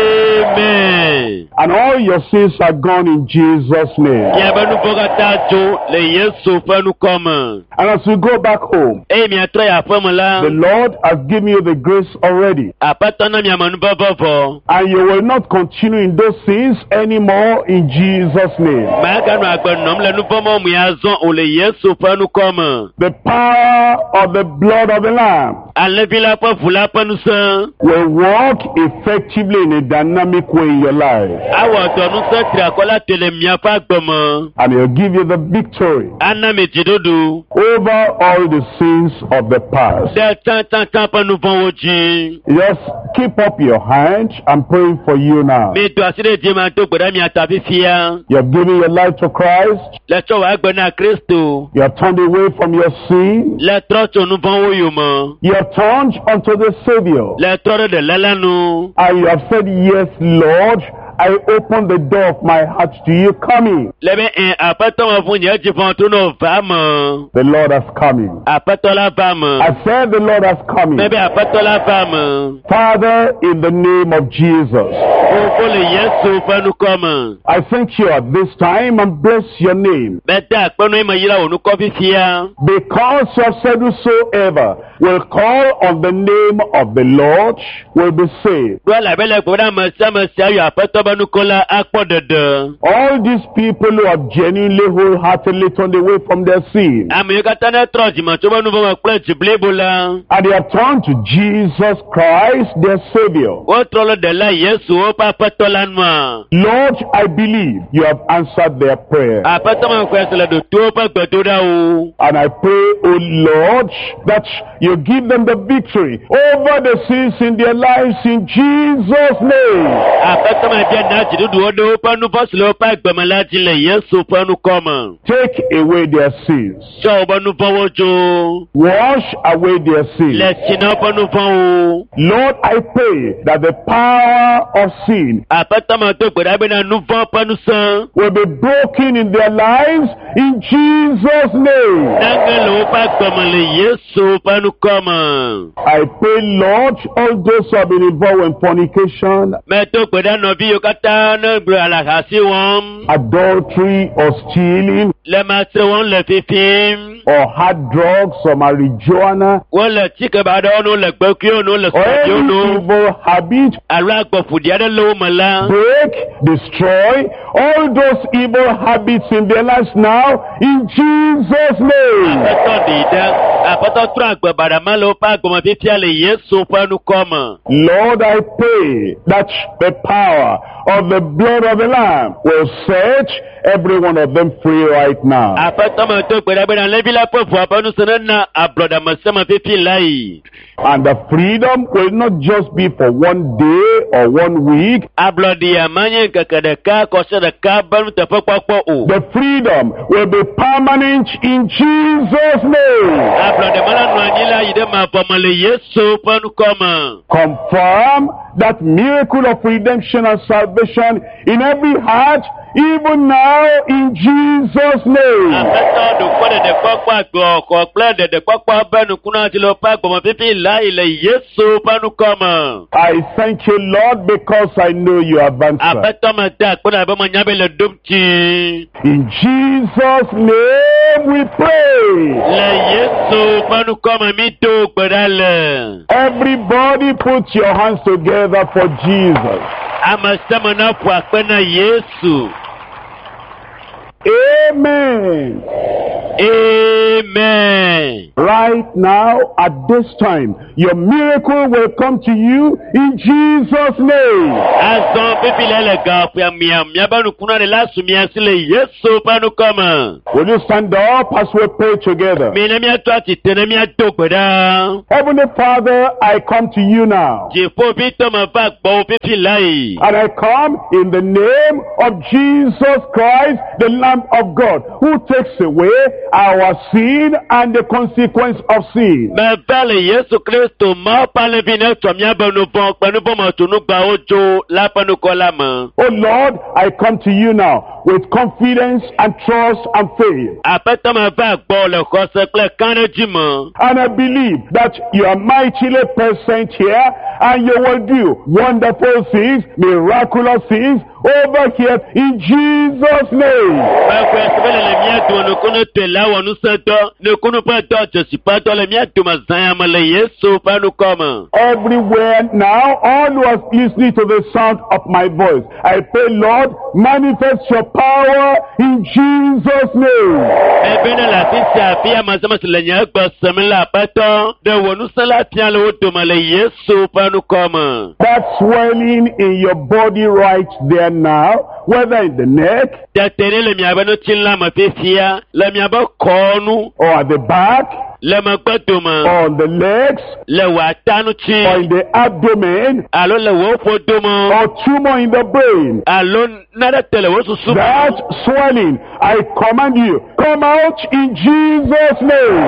Amen. And all your sins are gone in Jesus' name. Miabe nu vɔ katã dzo le Yesu ƒe nukɔme. And as we go back home, Eye miatrɔ yi aƒe me la. the Lord has given you the grace already. Aƒetɔ na miame nuvɔvɔ vɔ. And you will not continue in those sins anymore in Jesus' name. Maganɔ agbe nɔm le nuvɔmɔ mu ya zɔn o le Yesu ƒe nukɔme. The power of the blood of the Lamb Alẽvi la ƒe ʋu la ƒe ŋusẽ. will work effectively in a dynamic way in your life. Awɔ dɔ ŋusẽ triakɔ la te le miaƒe agbe me. And he'll give you the victory Ana mi dziɖuɖu. over all the sins of the past. Ɖe tatata ƒe nuvɔwo dzi. Just keep up your hand. I'm praying for you now. Mi do asi ɖe dzi ma do gbe ɖa mia ta fifia. You have given your life to Christ. Le tsɔ wò agbe na Kristo. You have turned away from your sin. Le trɔ tso nuvɔwo yome. You have turned unto the Savior. Le trɔ ɖe de lala nu. And you have said, yes, Lord, I open the door of my heart to you. Come in. Le be ɛ aƒetɔ me ƒu nye dzifɔ to no va me. The Lord has come in. Aƒetɔ la va me. I said the Lord has come Me in. be aƒetɔ la va me. Father, in the name of Jesus, Fofo le Yesu ƒe nukɔme. I thank you at this time and bless your name. Me de akpɛnu eme yra wò nukɔ fifia. Because you have said whosoever will call on the name of the Lord will be saved. Do la be le gbe ɖa me sia me sia yɔ aƒetɔ be nukɔ la akpɔ ɖeɖe. All these people who have genuinely, wholeheartedly turned away from their sin, Ame yiwo katã ne trɔ dzime tso be nuvɔme kple dzi blibo la. and they have turned to Jesus Christ, their Savior. Wotrɔ le de la Yesu woƒe aƒetɔ la nua. Lord, I believe you have answered their prayer. Aƒetɔ me kɔe se le ɖo to woƒe gbedoɖawo. And I pray, O Lord, that you give them the victory over the sins in their lives in Jesus' name. Aƒetɔ me bia na dziɖuɖuwo ɖe woƒe nuvɔ si le woƒe agbeme la dzi le Yesu ƒe nukɔme. Take away their sins. Tsɔ woƒe nuvɔwo dzo. Wash away their sins. Le tsi na woƒe nuvɔwo. Lord, I pray that the power of sin Aƒetɔ me do gbe ɖa bena nuvɔ ƒe ŋusẽ. will be broken in their lives in Jesus' name. Nange le woƒe agbeme le Yesu ƒe nukɔme. I pray, Lord, all those who have been involved in fornication, Me do gbe ɖa nɔvi yiwo katã ne gblɔ alahasi wɔm. adultery, or stealing, Le masre wɔm le fifim. or hard drugs, or marijuana, Wole tsike ba ɖewo nu le gbekuiwo nu le or sɔdziwo any nu. evil habit, Alo agbɔƒuɖi aɖe le wo me la. break, destroy all those evil habits in their lives now in Jesus' name. Aƒetɔ ɖi ɖe. Aƒetɔ trɔ agbe baɖama le woƒe agɔme fifia le Yesu ƒe nukɔme. Lord, I pray that the power of the blood of the Lamb will set every one of them free right now. Aƒetɔ me do gbe ɖa bena levi la ƒe ʋua ƒe ŋusẽ nena ablɔɖameseme fifi la yi. And the freedom will not just be for one day or one week. Ablɔɖia manye ŋkeke ɖeka kɔse ɖeka be nuteƒe kpɔkpɔ o. The freedom will be permanent in Jesus' name. Ablɔɖeme la nɔ anyi la yi ɖe mavɔ me le Yesu ƒe nukɔme. Confirm that miracle of redemption and salvation in every heart even now in Jesus' name. Aƒetɔ ɖokpɔ ɖeɖekpɔkpɔ agblɔxɔ kple ɖeɖekpɔkpɔ be nukunu ti le woƒe agɔmepipi la yi le Yesu ƒe nukɔme. I thank you, Lord, because I know you have answered. Aƒetɔ me de akpɔ na be menya be le ɖom tsi. In Jesus' name we pray. Le Yesu ƒe nukɔme mi do gbe ɖa le. Everybody put your hands together for Jesus. Ame sia me na ƒo akpe na Yesu. Amen. Amen. Right now, at this time, your miracle will come to you in Jesus' name. Azɔ pipi le le gaƒea mia miabe nukunu ɖe la su mia si le Yesu ƒe nukɔme. Will you stand up as we pray together? Mi ne miato atsitre ne miado gbe ɖa. Heavenly Father, I come to you now. Dziƒoʋĩtɔ me va gbɔwò pipi la yi. And I come in the name of Jesus Christ, the Lamb of God, who takes away our sin and the consequence of sin. Meva le Yesu Kristo ma palevi ne tɔ miabe nuvɔ kpenuvɔ me tu nugbawo dzo la ƒe nukɔ la me. Oh Lord, I come to you now with confidence and trust and faith. Aƒetɔ me va gbɔ le xɔse kple kaɖedzi me. And I believe that you are mightily present here and you will do wonderful things, miraculous things over here in Jesus' name. Bɛkɔe sebe le le mía dome nukunu tɔe la wɔ nusẽdɔ nukunu ƒe dɔ dzesiƒedɔ le mía dome zãya me le Yesu ƒe nukɔme. Everywhere now, all who are listening to the sound of my voice, I pray, Lord, manifest your power in Jesus' name. Ebe ne le afi sia afi amazame si le nye egbe sem le Aƒetɔ ɖe wò nusẽ la fia le wo dome le Yesu ƒe nukɔme. That swelling in your body right there now, whether in the neck Tete ne le miabe nutilã me fifia le miabe kɔnu or at the back le megbe dome or on the legs le wò ata ŋuti or in the abdomen alo le wò ƒodome or tumor in the brain. alo naɖe te le wò susu That swelling, I command you, come out in Jesus' name.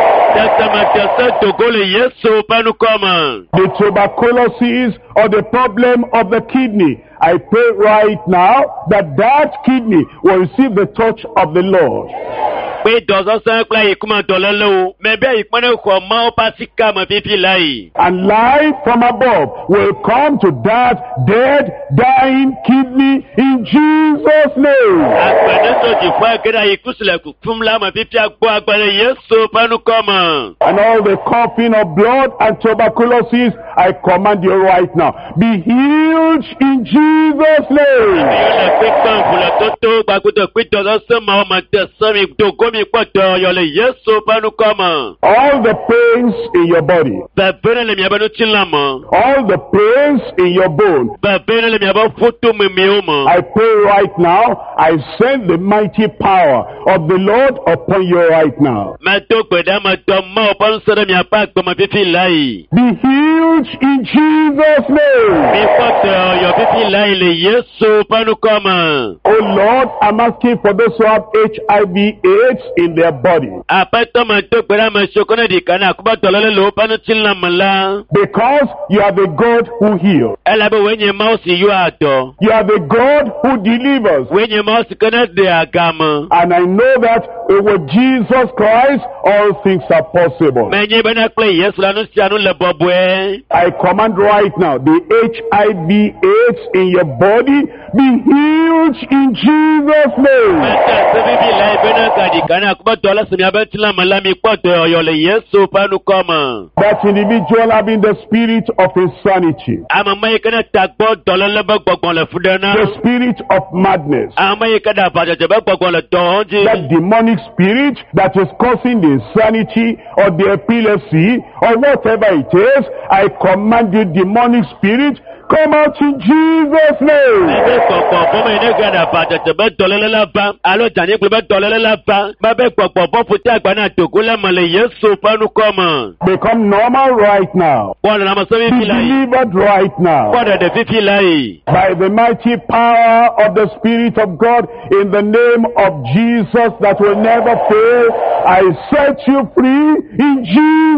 tetemetese dogo le Yesu ƒe nukɔme. The tuberculosis or the problem of the kidney, I pray right now that that kidney will receive the touch of the Lord. Pe dɔzɔsẽ kple yikuma dɔlélewo me be yikpe ne xɔ Mawu ƒe asika me fifi la yi. And life from above will come to that dead, dying kidney in Jesus' name. Agbe ne tso dziƒoa ge ɖe yiku si le kukum la me fifia gbɔ agbe le Yesu ƒe nukɔme. And all the coughing of blood and tuberculosis, I command you right now, be healed in Jesus' name. Yo le kpekpe ʋu le toto gbagbɔdɔ kpe dɔzɔsẽ mawo me de semi dogo mi kpɔ dɔyɔ le Yesu ƒe nukɔme. All the pains in your body, Bebe ne le miabe nutilã me. all the pains in your bone, Bebe ne le miabe ƒoto memiwo me. I pray right now, I send the mighty power of the Lord upon you right now. Medo gbe ɖa medɔ Mawu ƒe ŋusẽ ɖe miaƒe agbeme fifi la yi. Be healed in Jesus' name. Mi kpɔ dɔyɔ fifi la yi le Yesu ƒe nukɔme. Oh Lord, I'm asking for those who have H I V AIDS in their body. Aƒetɔ medo gbe ɖa me soko ne ɖika ne akpɔ dɔléle le woƒe nutilã me la. Because you are the God who heals. Elabe woe nye Mawu si yɔa dɔ. You are the God who delivers. Woe nye Mawu si ke ne ɖe agame. And I know that with Jesus Christ, all things are possible. Menye bena kple Yesu la nu sia nu le bɔbɔe. I command right now, the H I V AIDS in your body be healed in Jesus' name. Mete se bibi la yi bena ka ɖika ne akpɔ dɔlé si miabe tilã me la mi kpɔ dɔyɔ le Yesu ƒe nukɔme. That individual having the spirit of insanity, Ame me yi ke ne ta gbɔ dɔléle be gbɔgbɔ le fu ɖe na. the spirit of madness, Ame yi ke ɖe aʋadzedze be gbɔgbɔ le dɔwɔm dzi. that demonic spirit that is causing the insanity or the epilepsy or whatever it is, I command you, demonic spirit, come out in Jesus' name. Ebe gbɔgbɔ bɔ me yi ne ge ɖe aʋadzedze be dɔléle la va alo dzanyigble be dɔléle la va me be gbɔgbɔ bɔ ƒute agba na dogo le me le Yesu ƒe nukɔme. Become normal right now. Kpɔ lãmesẽ Be fifi la yi. delivered right now. Kpɔ ɖeɖe fifi la yi. By the mighty power of the Spirit of God, in the name of Jesus that will never fail, I set you free in Jesus'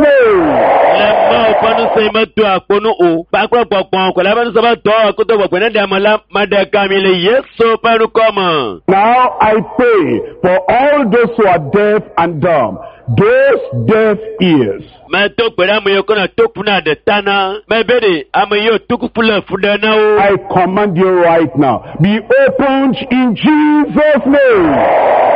name. Le ma panu se ma do akponu o. Pa kwa pokpon ko la ba so ba do akoto bo pene de mala ma de kamile Yesu panu koma. Now I pray for all those who are deaf and dumb, those deaf ears. Ma to pera mo yokona to kuna de tana. Ma bede amayo tukupula fudana o. I command you right now, be opened in Jesus' name.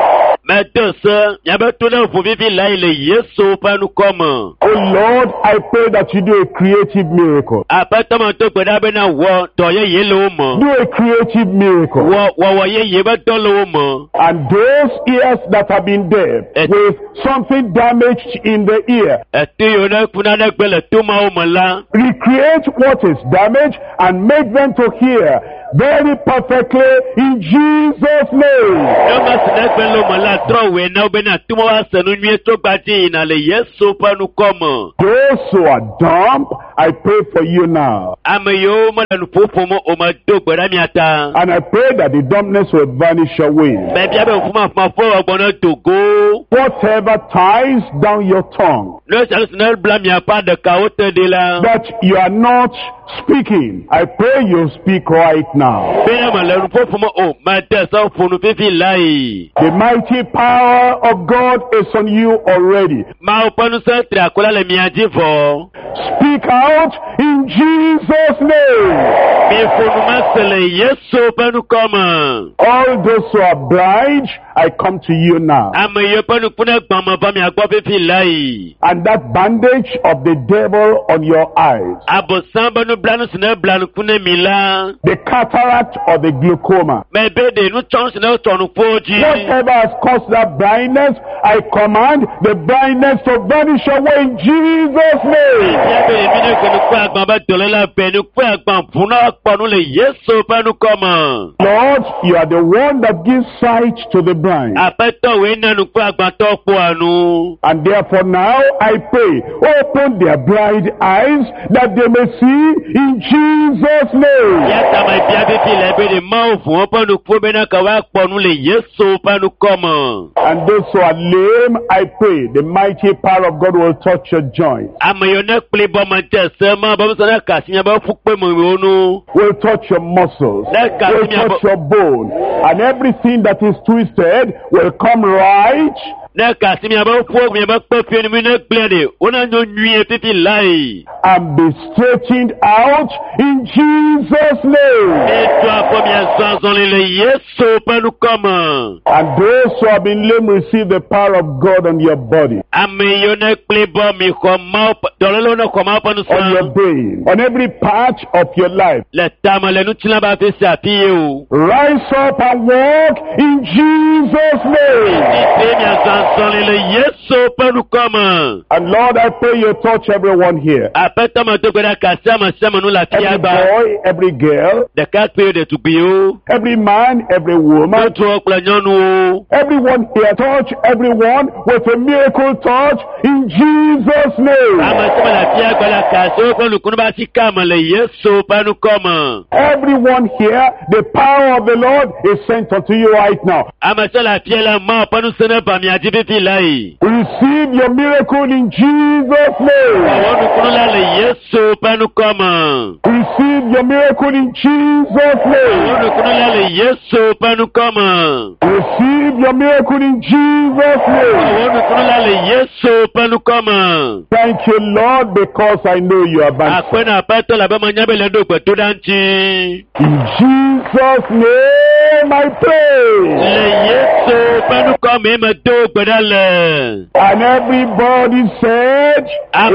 Maintenant, yabetuna fuvivi la ile Yesu panu koma. Oh Lord, I pray that you do a creative miracle. Apatama to pera bena wo to ye yelo mo. Do a creative miracle. Wo wo ye ye betolo mo. And those ears that have been deaf Et- with something damaged in the ear, Ati yona kuna na gbele tuma o mala. recreate what is damaged and make them to hear very perfectly in Jesus' name. Noma sina gbele mala tro we na bena tuma wa sanu nwie to gbati na le Yesu panu koma. Those who are dumb, I pray for you now. Amayo mala nupopo mo o ma do gbera mi ata. And I pray that the dumbness will vanish away. Baby abe fuma fuma fo ogbona togo. Whatever ties down your tongue, No salu sina bla mi apa de ka o te de la. that you are not speaking, I pray you speak right now. Bena mala nupopo mo o ma te so funu fifi lai. The mighty power of God is on you already. Ma o panu se tra kola le mi aji fo. Speak out in Jesus' name. Mi funu ma sele Yesu panu koma. All those who are blind, I come to you now. Amayo panu kuna gbama ba mi agbo fifi lai. And that bandage of the devil on your eyes, Abosan banu blanu sina blanu kuna mila. the cataract or the glaucoma, Me be de nu chon sina tonu poji. whatever has caused that blindness, I command the blindness to vanish away in Jesus' name. Ya be mi ne kunu kwa agba ba dole la be nu kwa agba funa panu le Yesu panu koma. Lord, you are the one that gives sight to the blind. Apeto we na nu kwa agba to po anu. And therefore now I pray, open their blind eyes that they may see in Jesus' name. Ya ta ma bia be fi le be de ma o fun panu po be na ka wa panu le Yesu panu koma. And those who are lame, I pray the mighty power of God will touch your joints, Amayo na kple bo ma te se ma ba so na ka sinya ba fu pe mo onu. will touch your muscles, That can will be a- touch your bone, and everything that is twisted will come right. Na ka sinya ba fu mi ba pe fi ni mi na kple de. Ona nyo nwie fifi lai. And be straightened out in Jesus' name. Et toi première chanson le Yesu panu koma. And those who have been lame receive the power of God on your body, Amayo na kple bo mi ko ma dole lo na ko ma panu on your sa. brain, on every part of your life. Le tama le nu tila ba fi sa fi o. Rise up and walk in Jesus' name. Première chanson le Yesu panu koma. And Lord, I pray you touch everyone here. Apeta ma to gbera ka sama sama nu la fi Every agba. boy, every girl, De ka pe de tu bi o. every man, every woman, Ma tu okla nyonu o. everyone here, touch everyone with a miracle touch in Jesus' name. Ama sama la fi agba la ka so ko lu kunu ba si kama le Yesu panu koma. Everyone here, the power of the Lord is sent unto you right now. Ama so la fi la ma panu sene ba mi aji fifi lai. Receive your miracle in Jesus' name. Awonu kunu la le Yesu panu koma. Receive your miracle in Jesus' name. Awonu kunu la le Yesu panu koma. Receive your miracle in Jesus' name. Awonu kunu la le Yesu panu koma. Thank you, Lord, because I know you are back. Akwena apato la ba ma nyabe le do gbe to danchi. In Jesus' name I pray. Le Yesu panu koma e ma do gbe dale. And everybody said,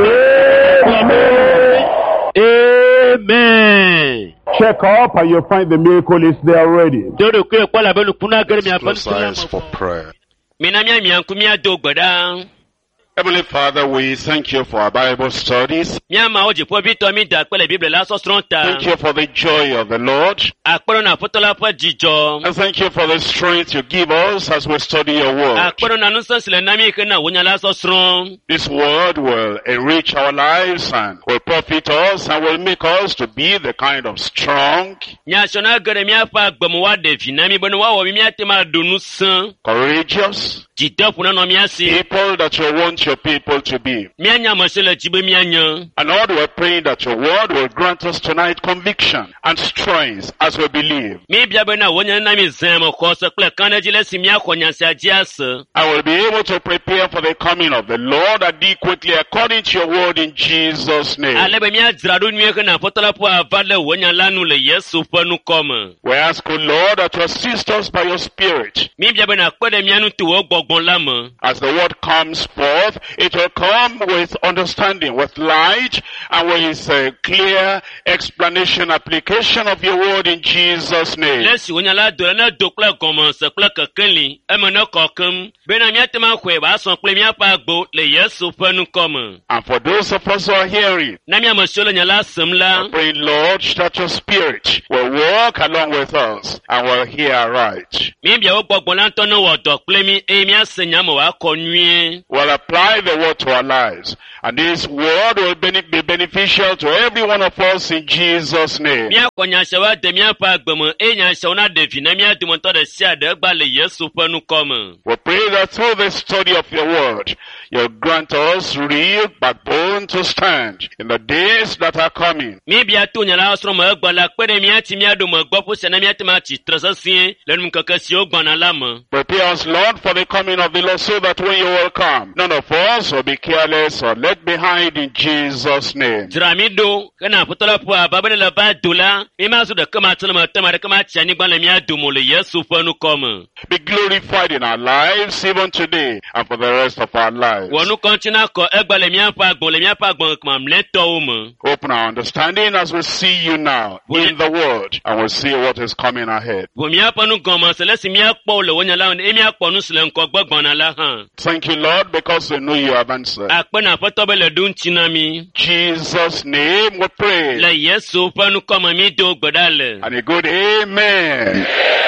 Amen. Amen. check up and you'll find the miracle is there already. Dodo kwe kwa la belu kuna gere mi Close apanu eyes for prayer. Mina mi mi anku mi ado gbe da. Heavenly Father, we thank you for our Bible studies. Mi ama oje po bi to mi da pele Bible la so stronta. Thank you for the joy of the Lord. Akporo na fotola po jijo. And thank you for the strength you give us as we study your word. Akporo na nusa sile na mi ke na wonya la so stron. This word will enrich our lives and will profit us and will make us to be the kind of strong, Nya shona gere mi afa agbamu wa de fi na mi bonu wa wo mi mi atema donu san. courageous, dzideƒo nenɔ mía si. People that you want your people to be. Míanya ame si le dzi be míanye. And Lord, we're praying that your word will grant us tonight conviction and strength as we believe. Míbia be na wonye na mi zẽ me xɔ se kple kanedzi le si míaxɔ nya sia dzi ase. I will be able to prepare for the coming of the Lord adequately according to your word in Jesus' name. Ale be míadzra ɖo nyuie hena Aƒetɔ la ƒe ava le wonya la nu le Yesu ƒe nukɔme. We ask, O Lord, that you assist us by your Spirit. Míbia be nakpe ɖe mía nu to wò gbɔgbɔ la me. As the word comes forth, it will come with understanding, with light, and with a clear explanation, application of your word in Jesus' name. Le si wonya la do le ne do kple gɔmese kple kekeli, eme ne kɔkem, bena míate ma xɔe ba asɔ kple míaƒe agbo le Yesu ƒe nukɔme. And for those of us who are hearing, Na míame siwo le nya la sem la, praying, Lord, that your Spirit will walk along with us and will hear right. míbia wo gbɔgbɔ la ŋutɔ ne wɔ dɔ kple mí eye míase nya me wòakɔ nyuie. We'll apply the word to our lives. And this word will be beneficial to every one of us in Jesus' name. Míaxɔ nya siawo ade míaƒe agbe me eye nya siawo na ɖevi ne mía dometɔ ɖe sia ɖe egba le Yesu ƒe nukɔme. We pray that through the study of your word, you'll grant us real backbone to stand in the days that are coming. Míbia to nya la srɔ̃ me egbe la kpe ɖe míati mía dome gbɔ ƒo sia ne míate ma tsitre sesĩe le numkeke siwo gbɔna la me. Prepare us, Lord, for the coming of the Lord, so that when you will come, none of us will be careless or left behind in Jesus' name. Dzra mí ɖo hena Aƒetɔ la ƒe ava be ne le va do la, míemazu ɖeke ma tse le me tem aɖeke ma tsi anyigba le mía dome le Yesu ƒe nukɔme. Be glorified in our lives even today and for the rest of our lives. Wɔ nukɔntsi na kɔ egbe le míaƒe agbo le míaƒe agbo mamlɛtɔwo me. Open our understanding as we see you now in the word, and we'll see what is coming ahead. Vo míaƒe nugɔme le si míakpɔ le wonya la eye míakpɔ nu si le ŋgɔgbe gbɔna la hã. Thank you, Lord, because we know you have answered. Akpe na Aƒetɔ be le ɖo ŋuti na mí. Jesus' name we pray. Le Yesu ƒe nukɔme mí do gbe ɖa le. And a good amen.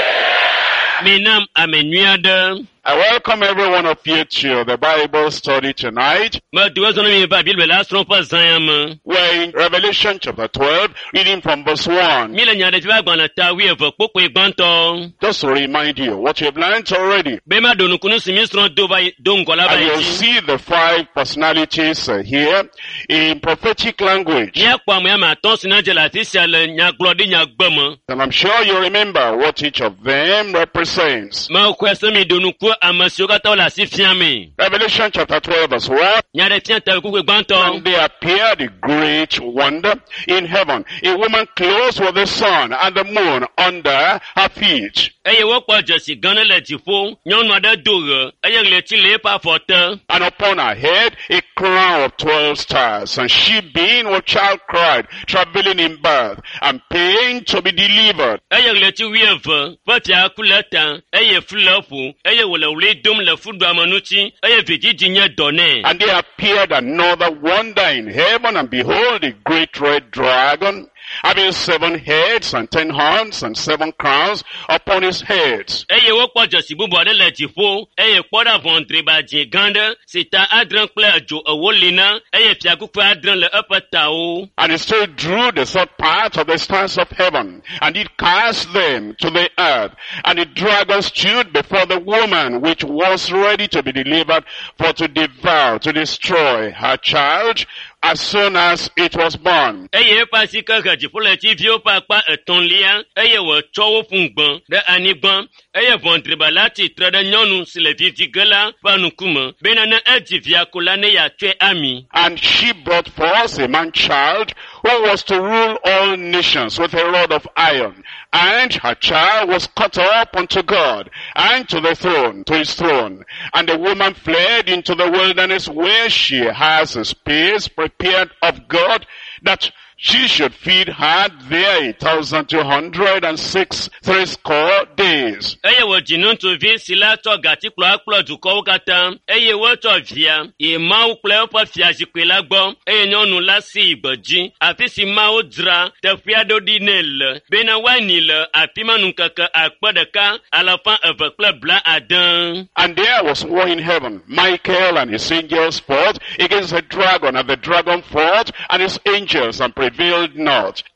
Mi nam ame nyui aɖe. I welcome every one of you to the Bible study tonight. Me do ezɔ ne mi va Bible la srɔ̃ ƒe zãya me. We're in Revelation chapter twelve, reading from verse one. Mi le nya ɖe ƒe agbalẽ ta wi eve kpokpoe gbãtɔ. Just to remind you what you've learned already. Be ma do nukunu si mi srɔ̃ do va do ŋgɔ la va And yi you'll dzi. see the five personalities uh, here in prophetic language. Míakpɔ ame ame atɔ̃ si na dze le afi sia le nyagblɔɖi nyagbe me. And I'm sure you remember what each of them represents. Mexɔe se mi do nuku ame siwo katã wole asi fia mi. Revelation chapter twelve verse one. Nya ɖe fia ta kukue And gbãtɔ. there appeared a great wonder in heaven, a woman clothed with the sun and the moon under her feet. Eye wokpɔ dzesi gã ne le dziƒo, nyɔnu aɖe do ɣe, eye ɣleti le eƒe afɔ te. And upon her head a crown of twelve stars. And she, being with child, cried, travailing in birth, and pain to be delivered. Eye ɣleti wuieve, ƒe fiaku le eta, eye flu le ƒo, eye wòle wòli dom le fuɖuame ŋuti, eye vidzidzi nye dɔ nɛ. And there appeared another wonder in heaven, and behold, a great red dragon, having seven heads and ten horns and seven crowns upon his heads. Eye wokpɔ dzesi bubu aɖe le dziƒo, eye kpɔ ɖa ʋɔnudreba dzĩ gã ɖe si ta adre kple edzo ewo li na, eye fiakuku adre le eƒe tawo. And he still drew the third part of the stars of heaven, and did cast them to the earth. And the dragon stood before the woman, which was ready to be delivered, for to devour, to destroy her child, as soon as it was born. Eye eƒe asi ke he dziƒo le tsiviwo ƒe akpa etɔ̃lia, eye wòtsɔ wo ƒu gbã ɖe anyigba, eye ʋɔnudreba la tsitre ɖe nyɔnu si le vivi ge la ƒe ŋkume, bena ne edzi via ko la ne yeatsɔe ami. And she brought forth a man-child, who was to rule all nations with a rod of iron. And her child was caught up unto God, and to the throne, to his throne. And the woman fled into the wilderness, where she has a space prepared of God, that she should feed her there a thousand two hundred and six threescore days. Eye wòdzi ŋutsuvi si la tsɔ gatikplɔ akplɔ dukɔwo katã, eye wotsɔ via yi Mawu kple eƒe fiazikpui la gbɔ, eye nyɔnu la si yi gbedzi, afi si Mawu dzra teƒea ɖo ɖi nɛ le, bena woanyi le afi ma nu ŋkeke akpe ɖeka alafa eve kple blaade. And there was war in heaven. Michael and his angels fought against the dragon, and the dragon fought and his angels, and prevailed not.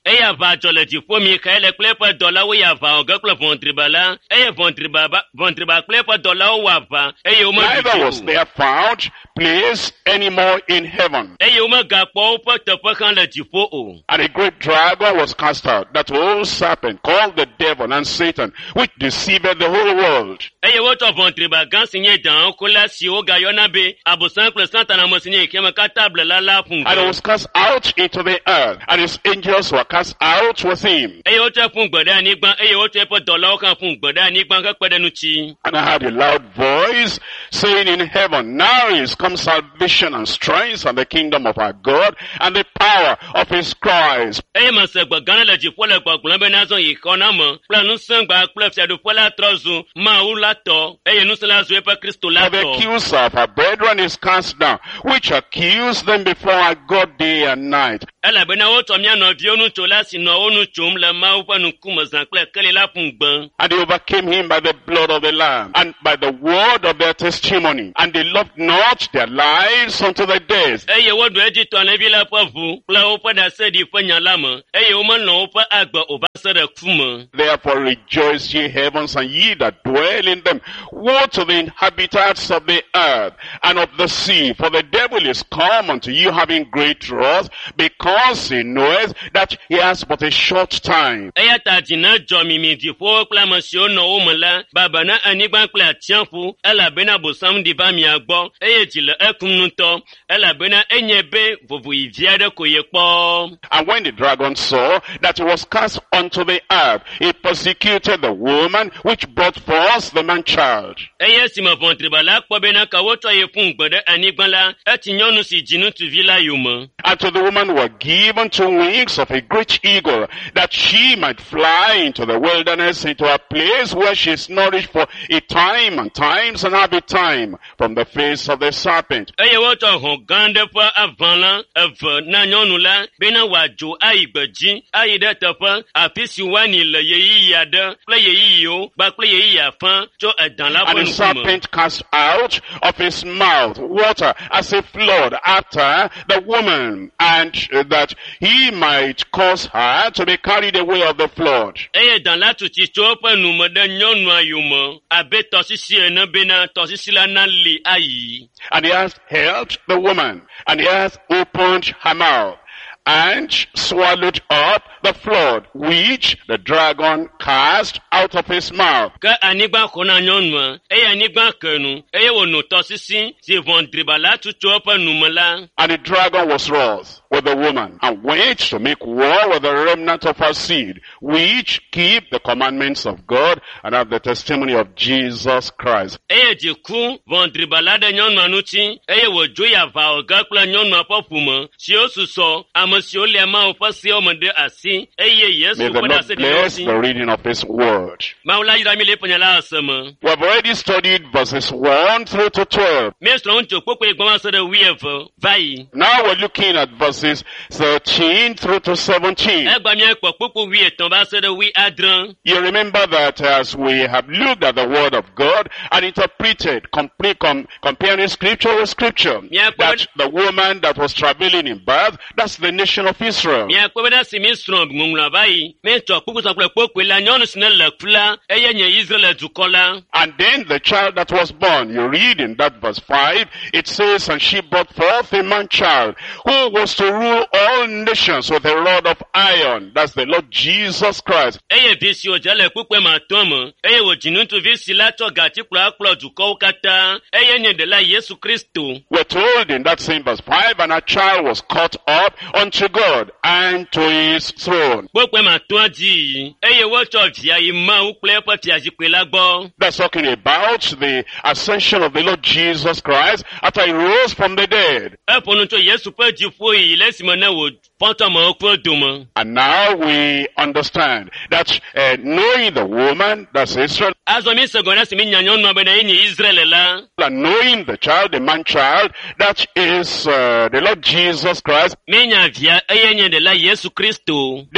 eya va dzɔ le dziƒo Mikael kple eƒe dɔlawo yi aʋa wɔ ge kple vɔ̃driba la, eye vɔ̃driba ba- vɔ̃driba kple eƒe dɔlawo wɔ aʋa, eye womeɖu Neither was dzi o. there found place anymore in heaven. Eye womegakpɔ woƒe teƒe hã le dziƒo o. And a great dragon was cast out, that old serpent called the devil and Satan, which deceived the whole world. Eye wotsɔ vɔ̃driba gã si nye dãɔkola si wogayɔna be Abosam kple Satan ame si nye ekema katã blela la ƒu And he ŋgɔ. was cast out into the earth, and his angels were cast out with him. Eye wotsɔe ƒu gbe ɖe anyigba, eye wotsɔ eƒe dɔlawo hã ƒu gbe ɖe anyigba hekpe ɖe nu tsi. And I heard a loud voice saying in heaven, now is come salvation and strength and the kingdom of our God and the power of his Christ. Eye mese gbe gã aɖe le dziƒo le gbɔgblɔm be nazɔ yi xɔna me kple ŋusẽgba kple fiaɖuƒe la trɔ zu Mawu la tɔ, eye ŋusẽ la zu eƒe Kristo la For the tɔ. accuser of our brethren is cast down, which accused them before our God day and night. Elabena wotsɔ mía nɔviwo nutsola si nɔ wo nu tsom le Mawu ƒe ŋkume zã kple keli la ƒu gbe. And they overcame him by the blood of the Lamb and by the word of their testimony. And they loved not their lives unto the death. Eye woɖu Egiptɔ nevi la ƒe ʋu kple woƒe ɖaseɖi ƒe nya la me, eye womelɔ woƒe agbe o va se ɖe ku me. Therefore rejoice ye heavens and ye that dwell in them. Woe to the inhabitants of the earth and of the sea, for the devil is come unto you having great wrath, because he knoweth that he has but a short time. Eya ta dzi ne dzɔ mimi dziƒowo kple ame siwo nɔ wo me la, baba na anyigba kple atsiaƒu, elabena Bosam ɖi va mia gbɔ, eye dzi le ekum ŋutɔ, elabena enye be vovoyivi aɖe ko ye kpɔ. And when the dragon saw that he was cast unto the earth, he persecuted the woman which brought forth the man-child. Eye esime vɔ̃driba la kpɔ bena ka wotsɔ ye ƒu gbe ɖe anyigba la, eti nyɔnu si dzi ŋutsuvi la yome. And to the woman were given two wings of a great eagle, that she might fly into the wilderness, into a place where she is nourished for a time and times and half a time from the face of the serpent. Eye wotsɔ hɔ̃ gã aɖe ƒe aʋala eve na nyɔnu la bena wòadzo ayi gbedzi, ayi ɖe teƒe afi si woani le yeyiyi aɖe kple yeyiyiwo kpakple yeyiyi afã tso edã la And ƒe the ŋkume. serpent cast out of his mouth water as a flood after the woman, and uh, that he might cause her to be carried away of the flood. Eye dã la tu tsi tso eƒe nume ɖe nyɔnua yome abe tɔsisi ene bena tɔsisi la nali ayi. And the earth held the woman, and the earth opened her mouth, and swallowed up the flood, which the dragon cast out of his mouth. Ke anyigba xɔ na nyɔnua, eye anyigba ke nu, eye wòno tɔsisi si vɔ̃driba la tu tso eƒe nume la. And the dragon was wroth with the woman, and went to make war with the remnant of her seed, which keep the commandments of God and have the testimony of Jesus Christ. Eye dzi ku vɔ̃driba la ɖe nyɔnua ŋuti, eye wòdzo yi aʋawɔ gã kple nyɔnua ƒe ƒome, siwo susɔ, ame siwo lia Mawu ƒe sewo me ɖe asi, eye Yesu May the ƒe Lord ɖaseɖiwo bless si. the reading of his word. Mawu la yra mi le eƒe nya la ase me. We have already studied verses one through to twelve. Míesrɔ̃ ŋutsu kpokpoe gbɔma se ɖe wuieve va yi. Now we're looking at verses thirteen through to seventeen. Egba míakpɔ kpokpo wuietɔ̃ va se ɖe wuiadre. You remember that as we have looked at the word of God and interpreted, complete, com, comparing scripture with scripture, Yeah, that but- the woman that was traveling in birth, that's the nation of Israel. Míakpɔ be na si míesrɔ̃ ŋuŋlɔ va yi, míetsɔ kpokposɔ kple kpokpoe la nyɔnu si ne le ku la, eye nye Israel dukɔ la. And then the child that was born, you read in that verse five, it says, and she brought forth a man-child who was to rule all nations with a rod of iron. That's the Lord Jesus Christ. Eye vi si wòdze le kpokpoe matɔ̃ me, eye wòdzi ŋutsuvi si la tsɔ gatikplɔ akplɔ dukɔwo katã, eye nye ɖela Yesu Kristo. We're told in that same verse five, and a child was caught up unto God and to his throne. Kpokpoe matɔ̃a dzi, eye wotsɔ via yi Mawu kple eƒe fiazikpui la gbɔ. That's talking about the ascension of the Lord Jesus Christ after he rose from the dead. Eƒo nu tso Yesu ƒe dziƒo yi le esime ne wòfɔ̃ tɔmewo ƒe dome. And now we understand that uh, knowing the woman, that's Israel, Azɔ mi se gɔ na si mi nya nyɔnua be ne nye Israel la. and knowing the child, the man-child, that is uh, the Lord Jesus Christ, Mi nya via eye nye ɖela Yesu Kristo. then the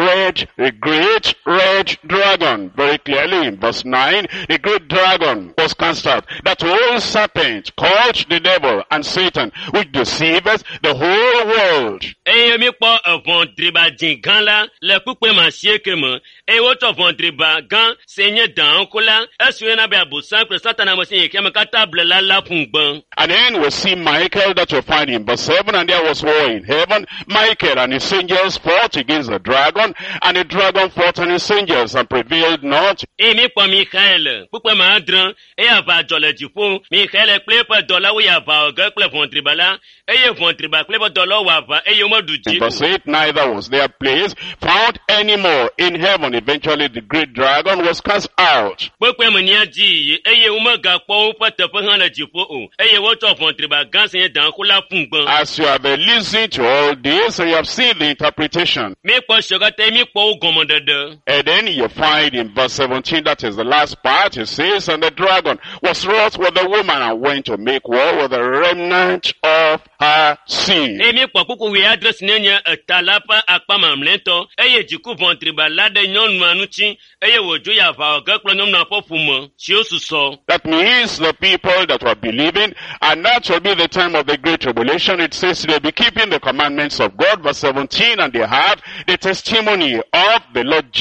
red, a great red dragon. Very clearly in verse nine, the great dragon was cast out. That old serpent called the devil and Satan, which deceiveth the whole world. Eye mi kpɔ evɔndriba dzi gã la le kpukpe ma sieke me. Eye wotsɔ vɔndriba gã si nye dãŋku la esue na be abosam kple Satana me si yi ke me katã ble la la ƒu gbẽ. And then we see Michael that we find in verse seven, and there was war in heaven. Michael and his angels fought against the dragon, and the dragon fought and his angels and prevailed not. Eye mi kpɔ Michael kpukpe ma adre eye ava dzɔ le dziƒo. Michael kple eƒe dɔlawo yi ava wɔ ge kple vɔndriba la eye vɔndriba kple eƒe dɔlawo wɔ ava eye womeɖu dzi. In verse eight, neither was their place found any more in heaven. Eventually the great dragon was cast out. Kpekpe me nia dzi yi eye womegakpɔ woƒe teƒe hã le dziƒo o eye wotsɔ vɔndriba gã si nye dãŋku la ƒu gbẽ. As you have listened to all this, and you have seen the interpretation. Mi kpɔ tse katã mi kpɔ wo gɔmɔɖeɖe. And then you find in verse seventeen, that is the last part, it says, and the dragon was wroth with the woman and went to make war with the remnant of her seed. Eye mi kpɔ kpukpu wi adre si nye eta la ƒe akpa mamlɛtɔ eye dziku vɔndriba la ɖe nyɔnua ŋuti eye wòdzo yi aʋa wɔ ge kple nyɔnua ƒe ƒume siwo susɔ. That means the people that were believing, and that will be the time of the great tribulation. It says they'll be keeping the commandments of God, verse seventeen, and they have the testimony of the Lord Jesus.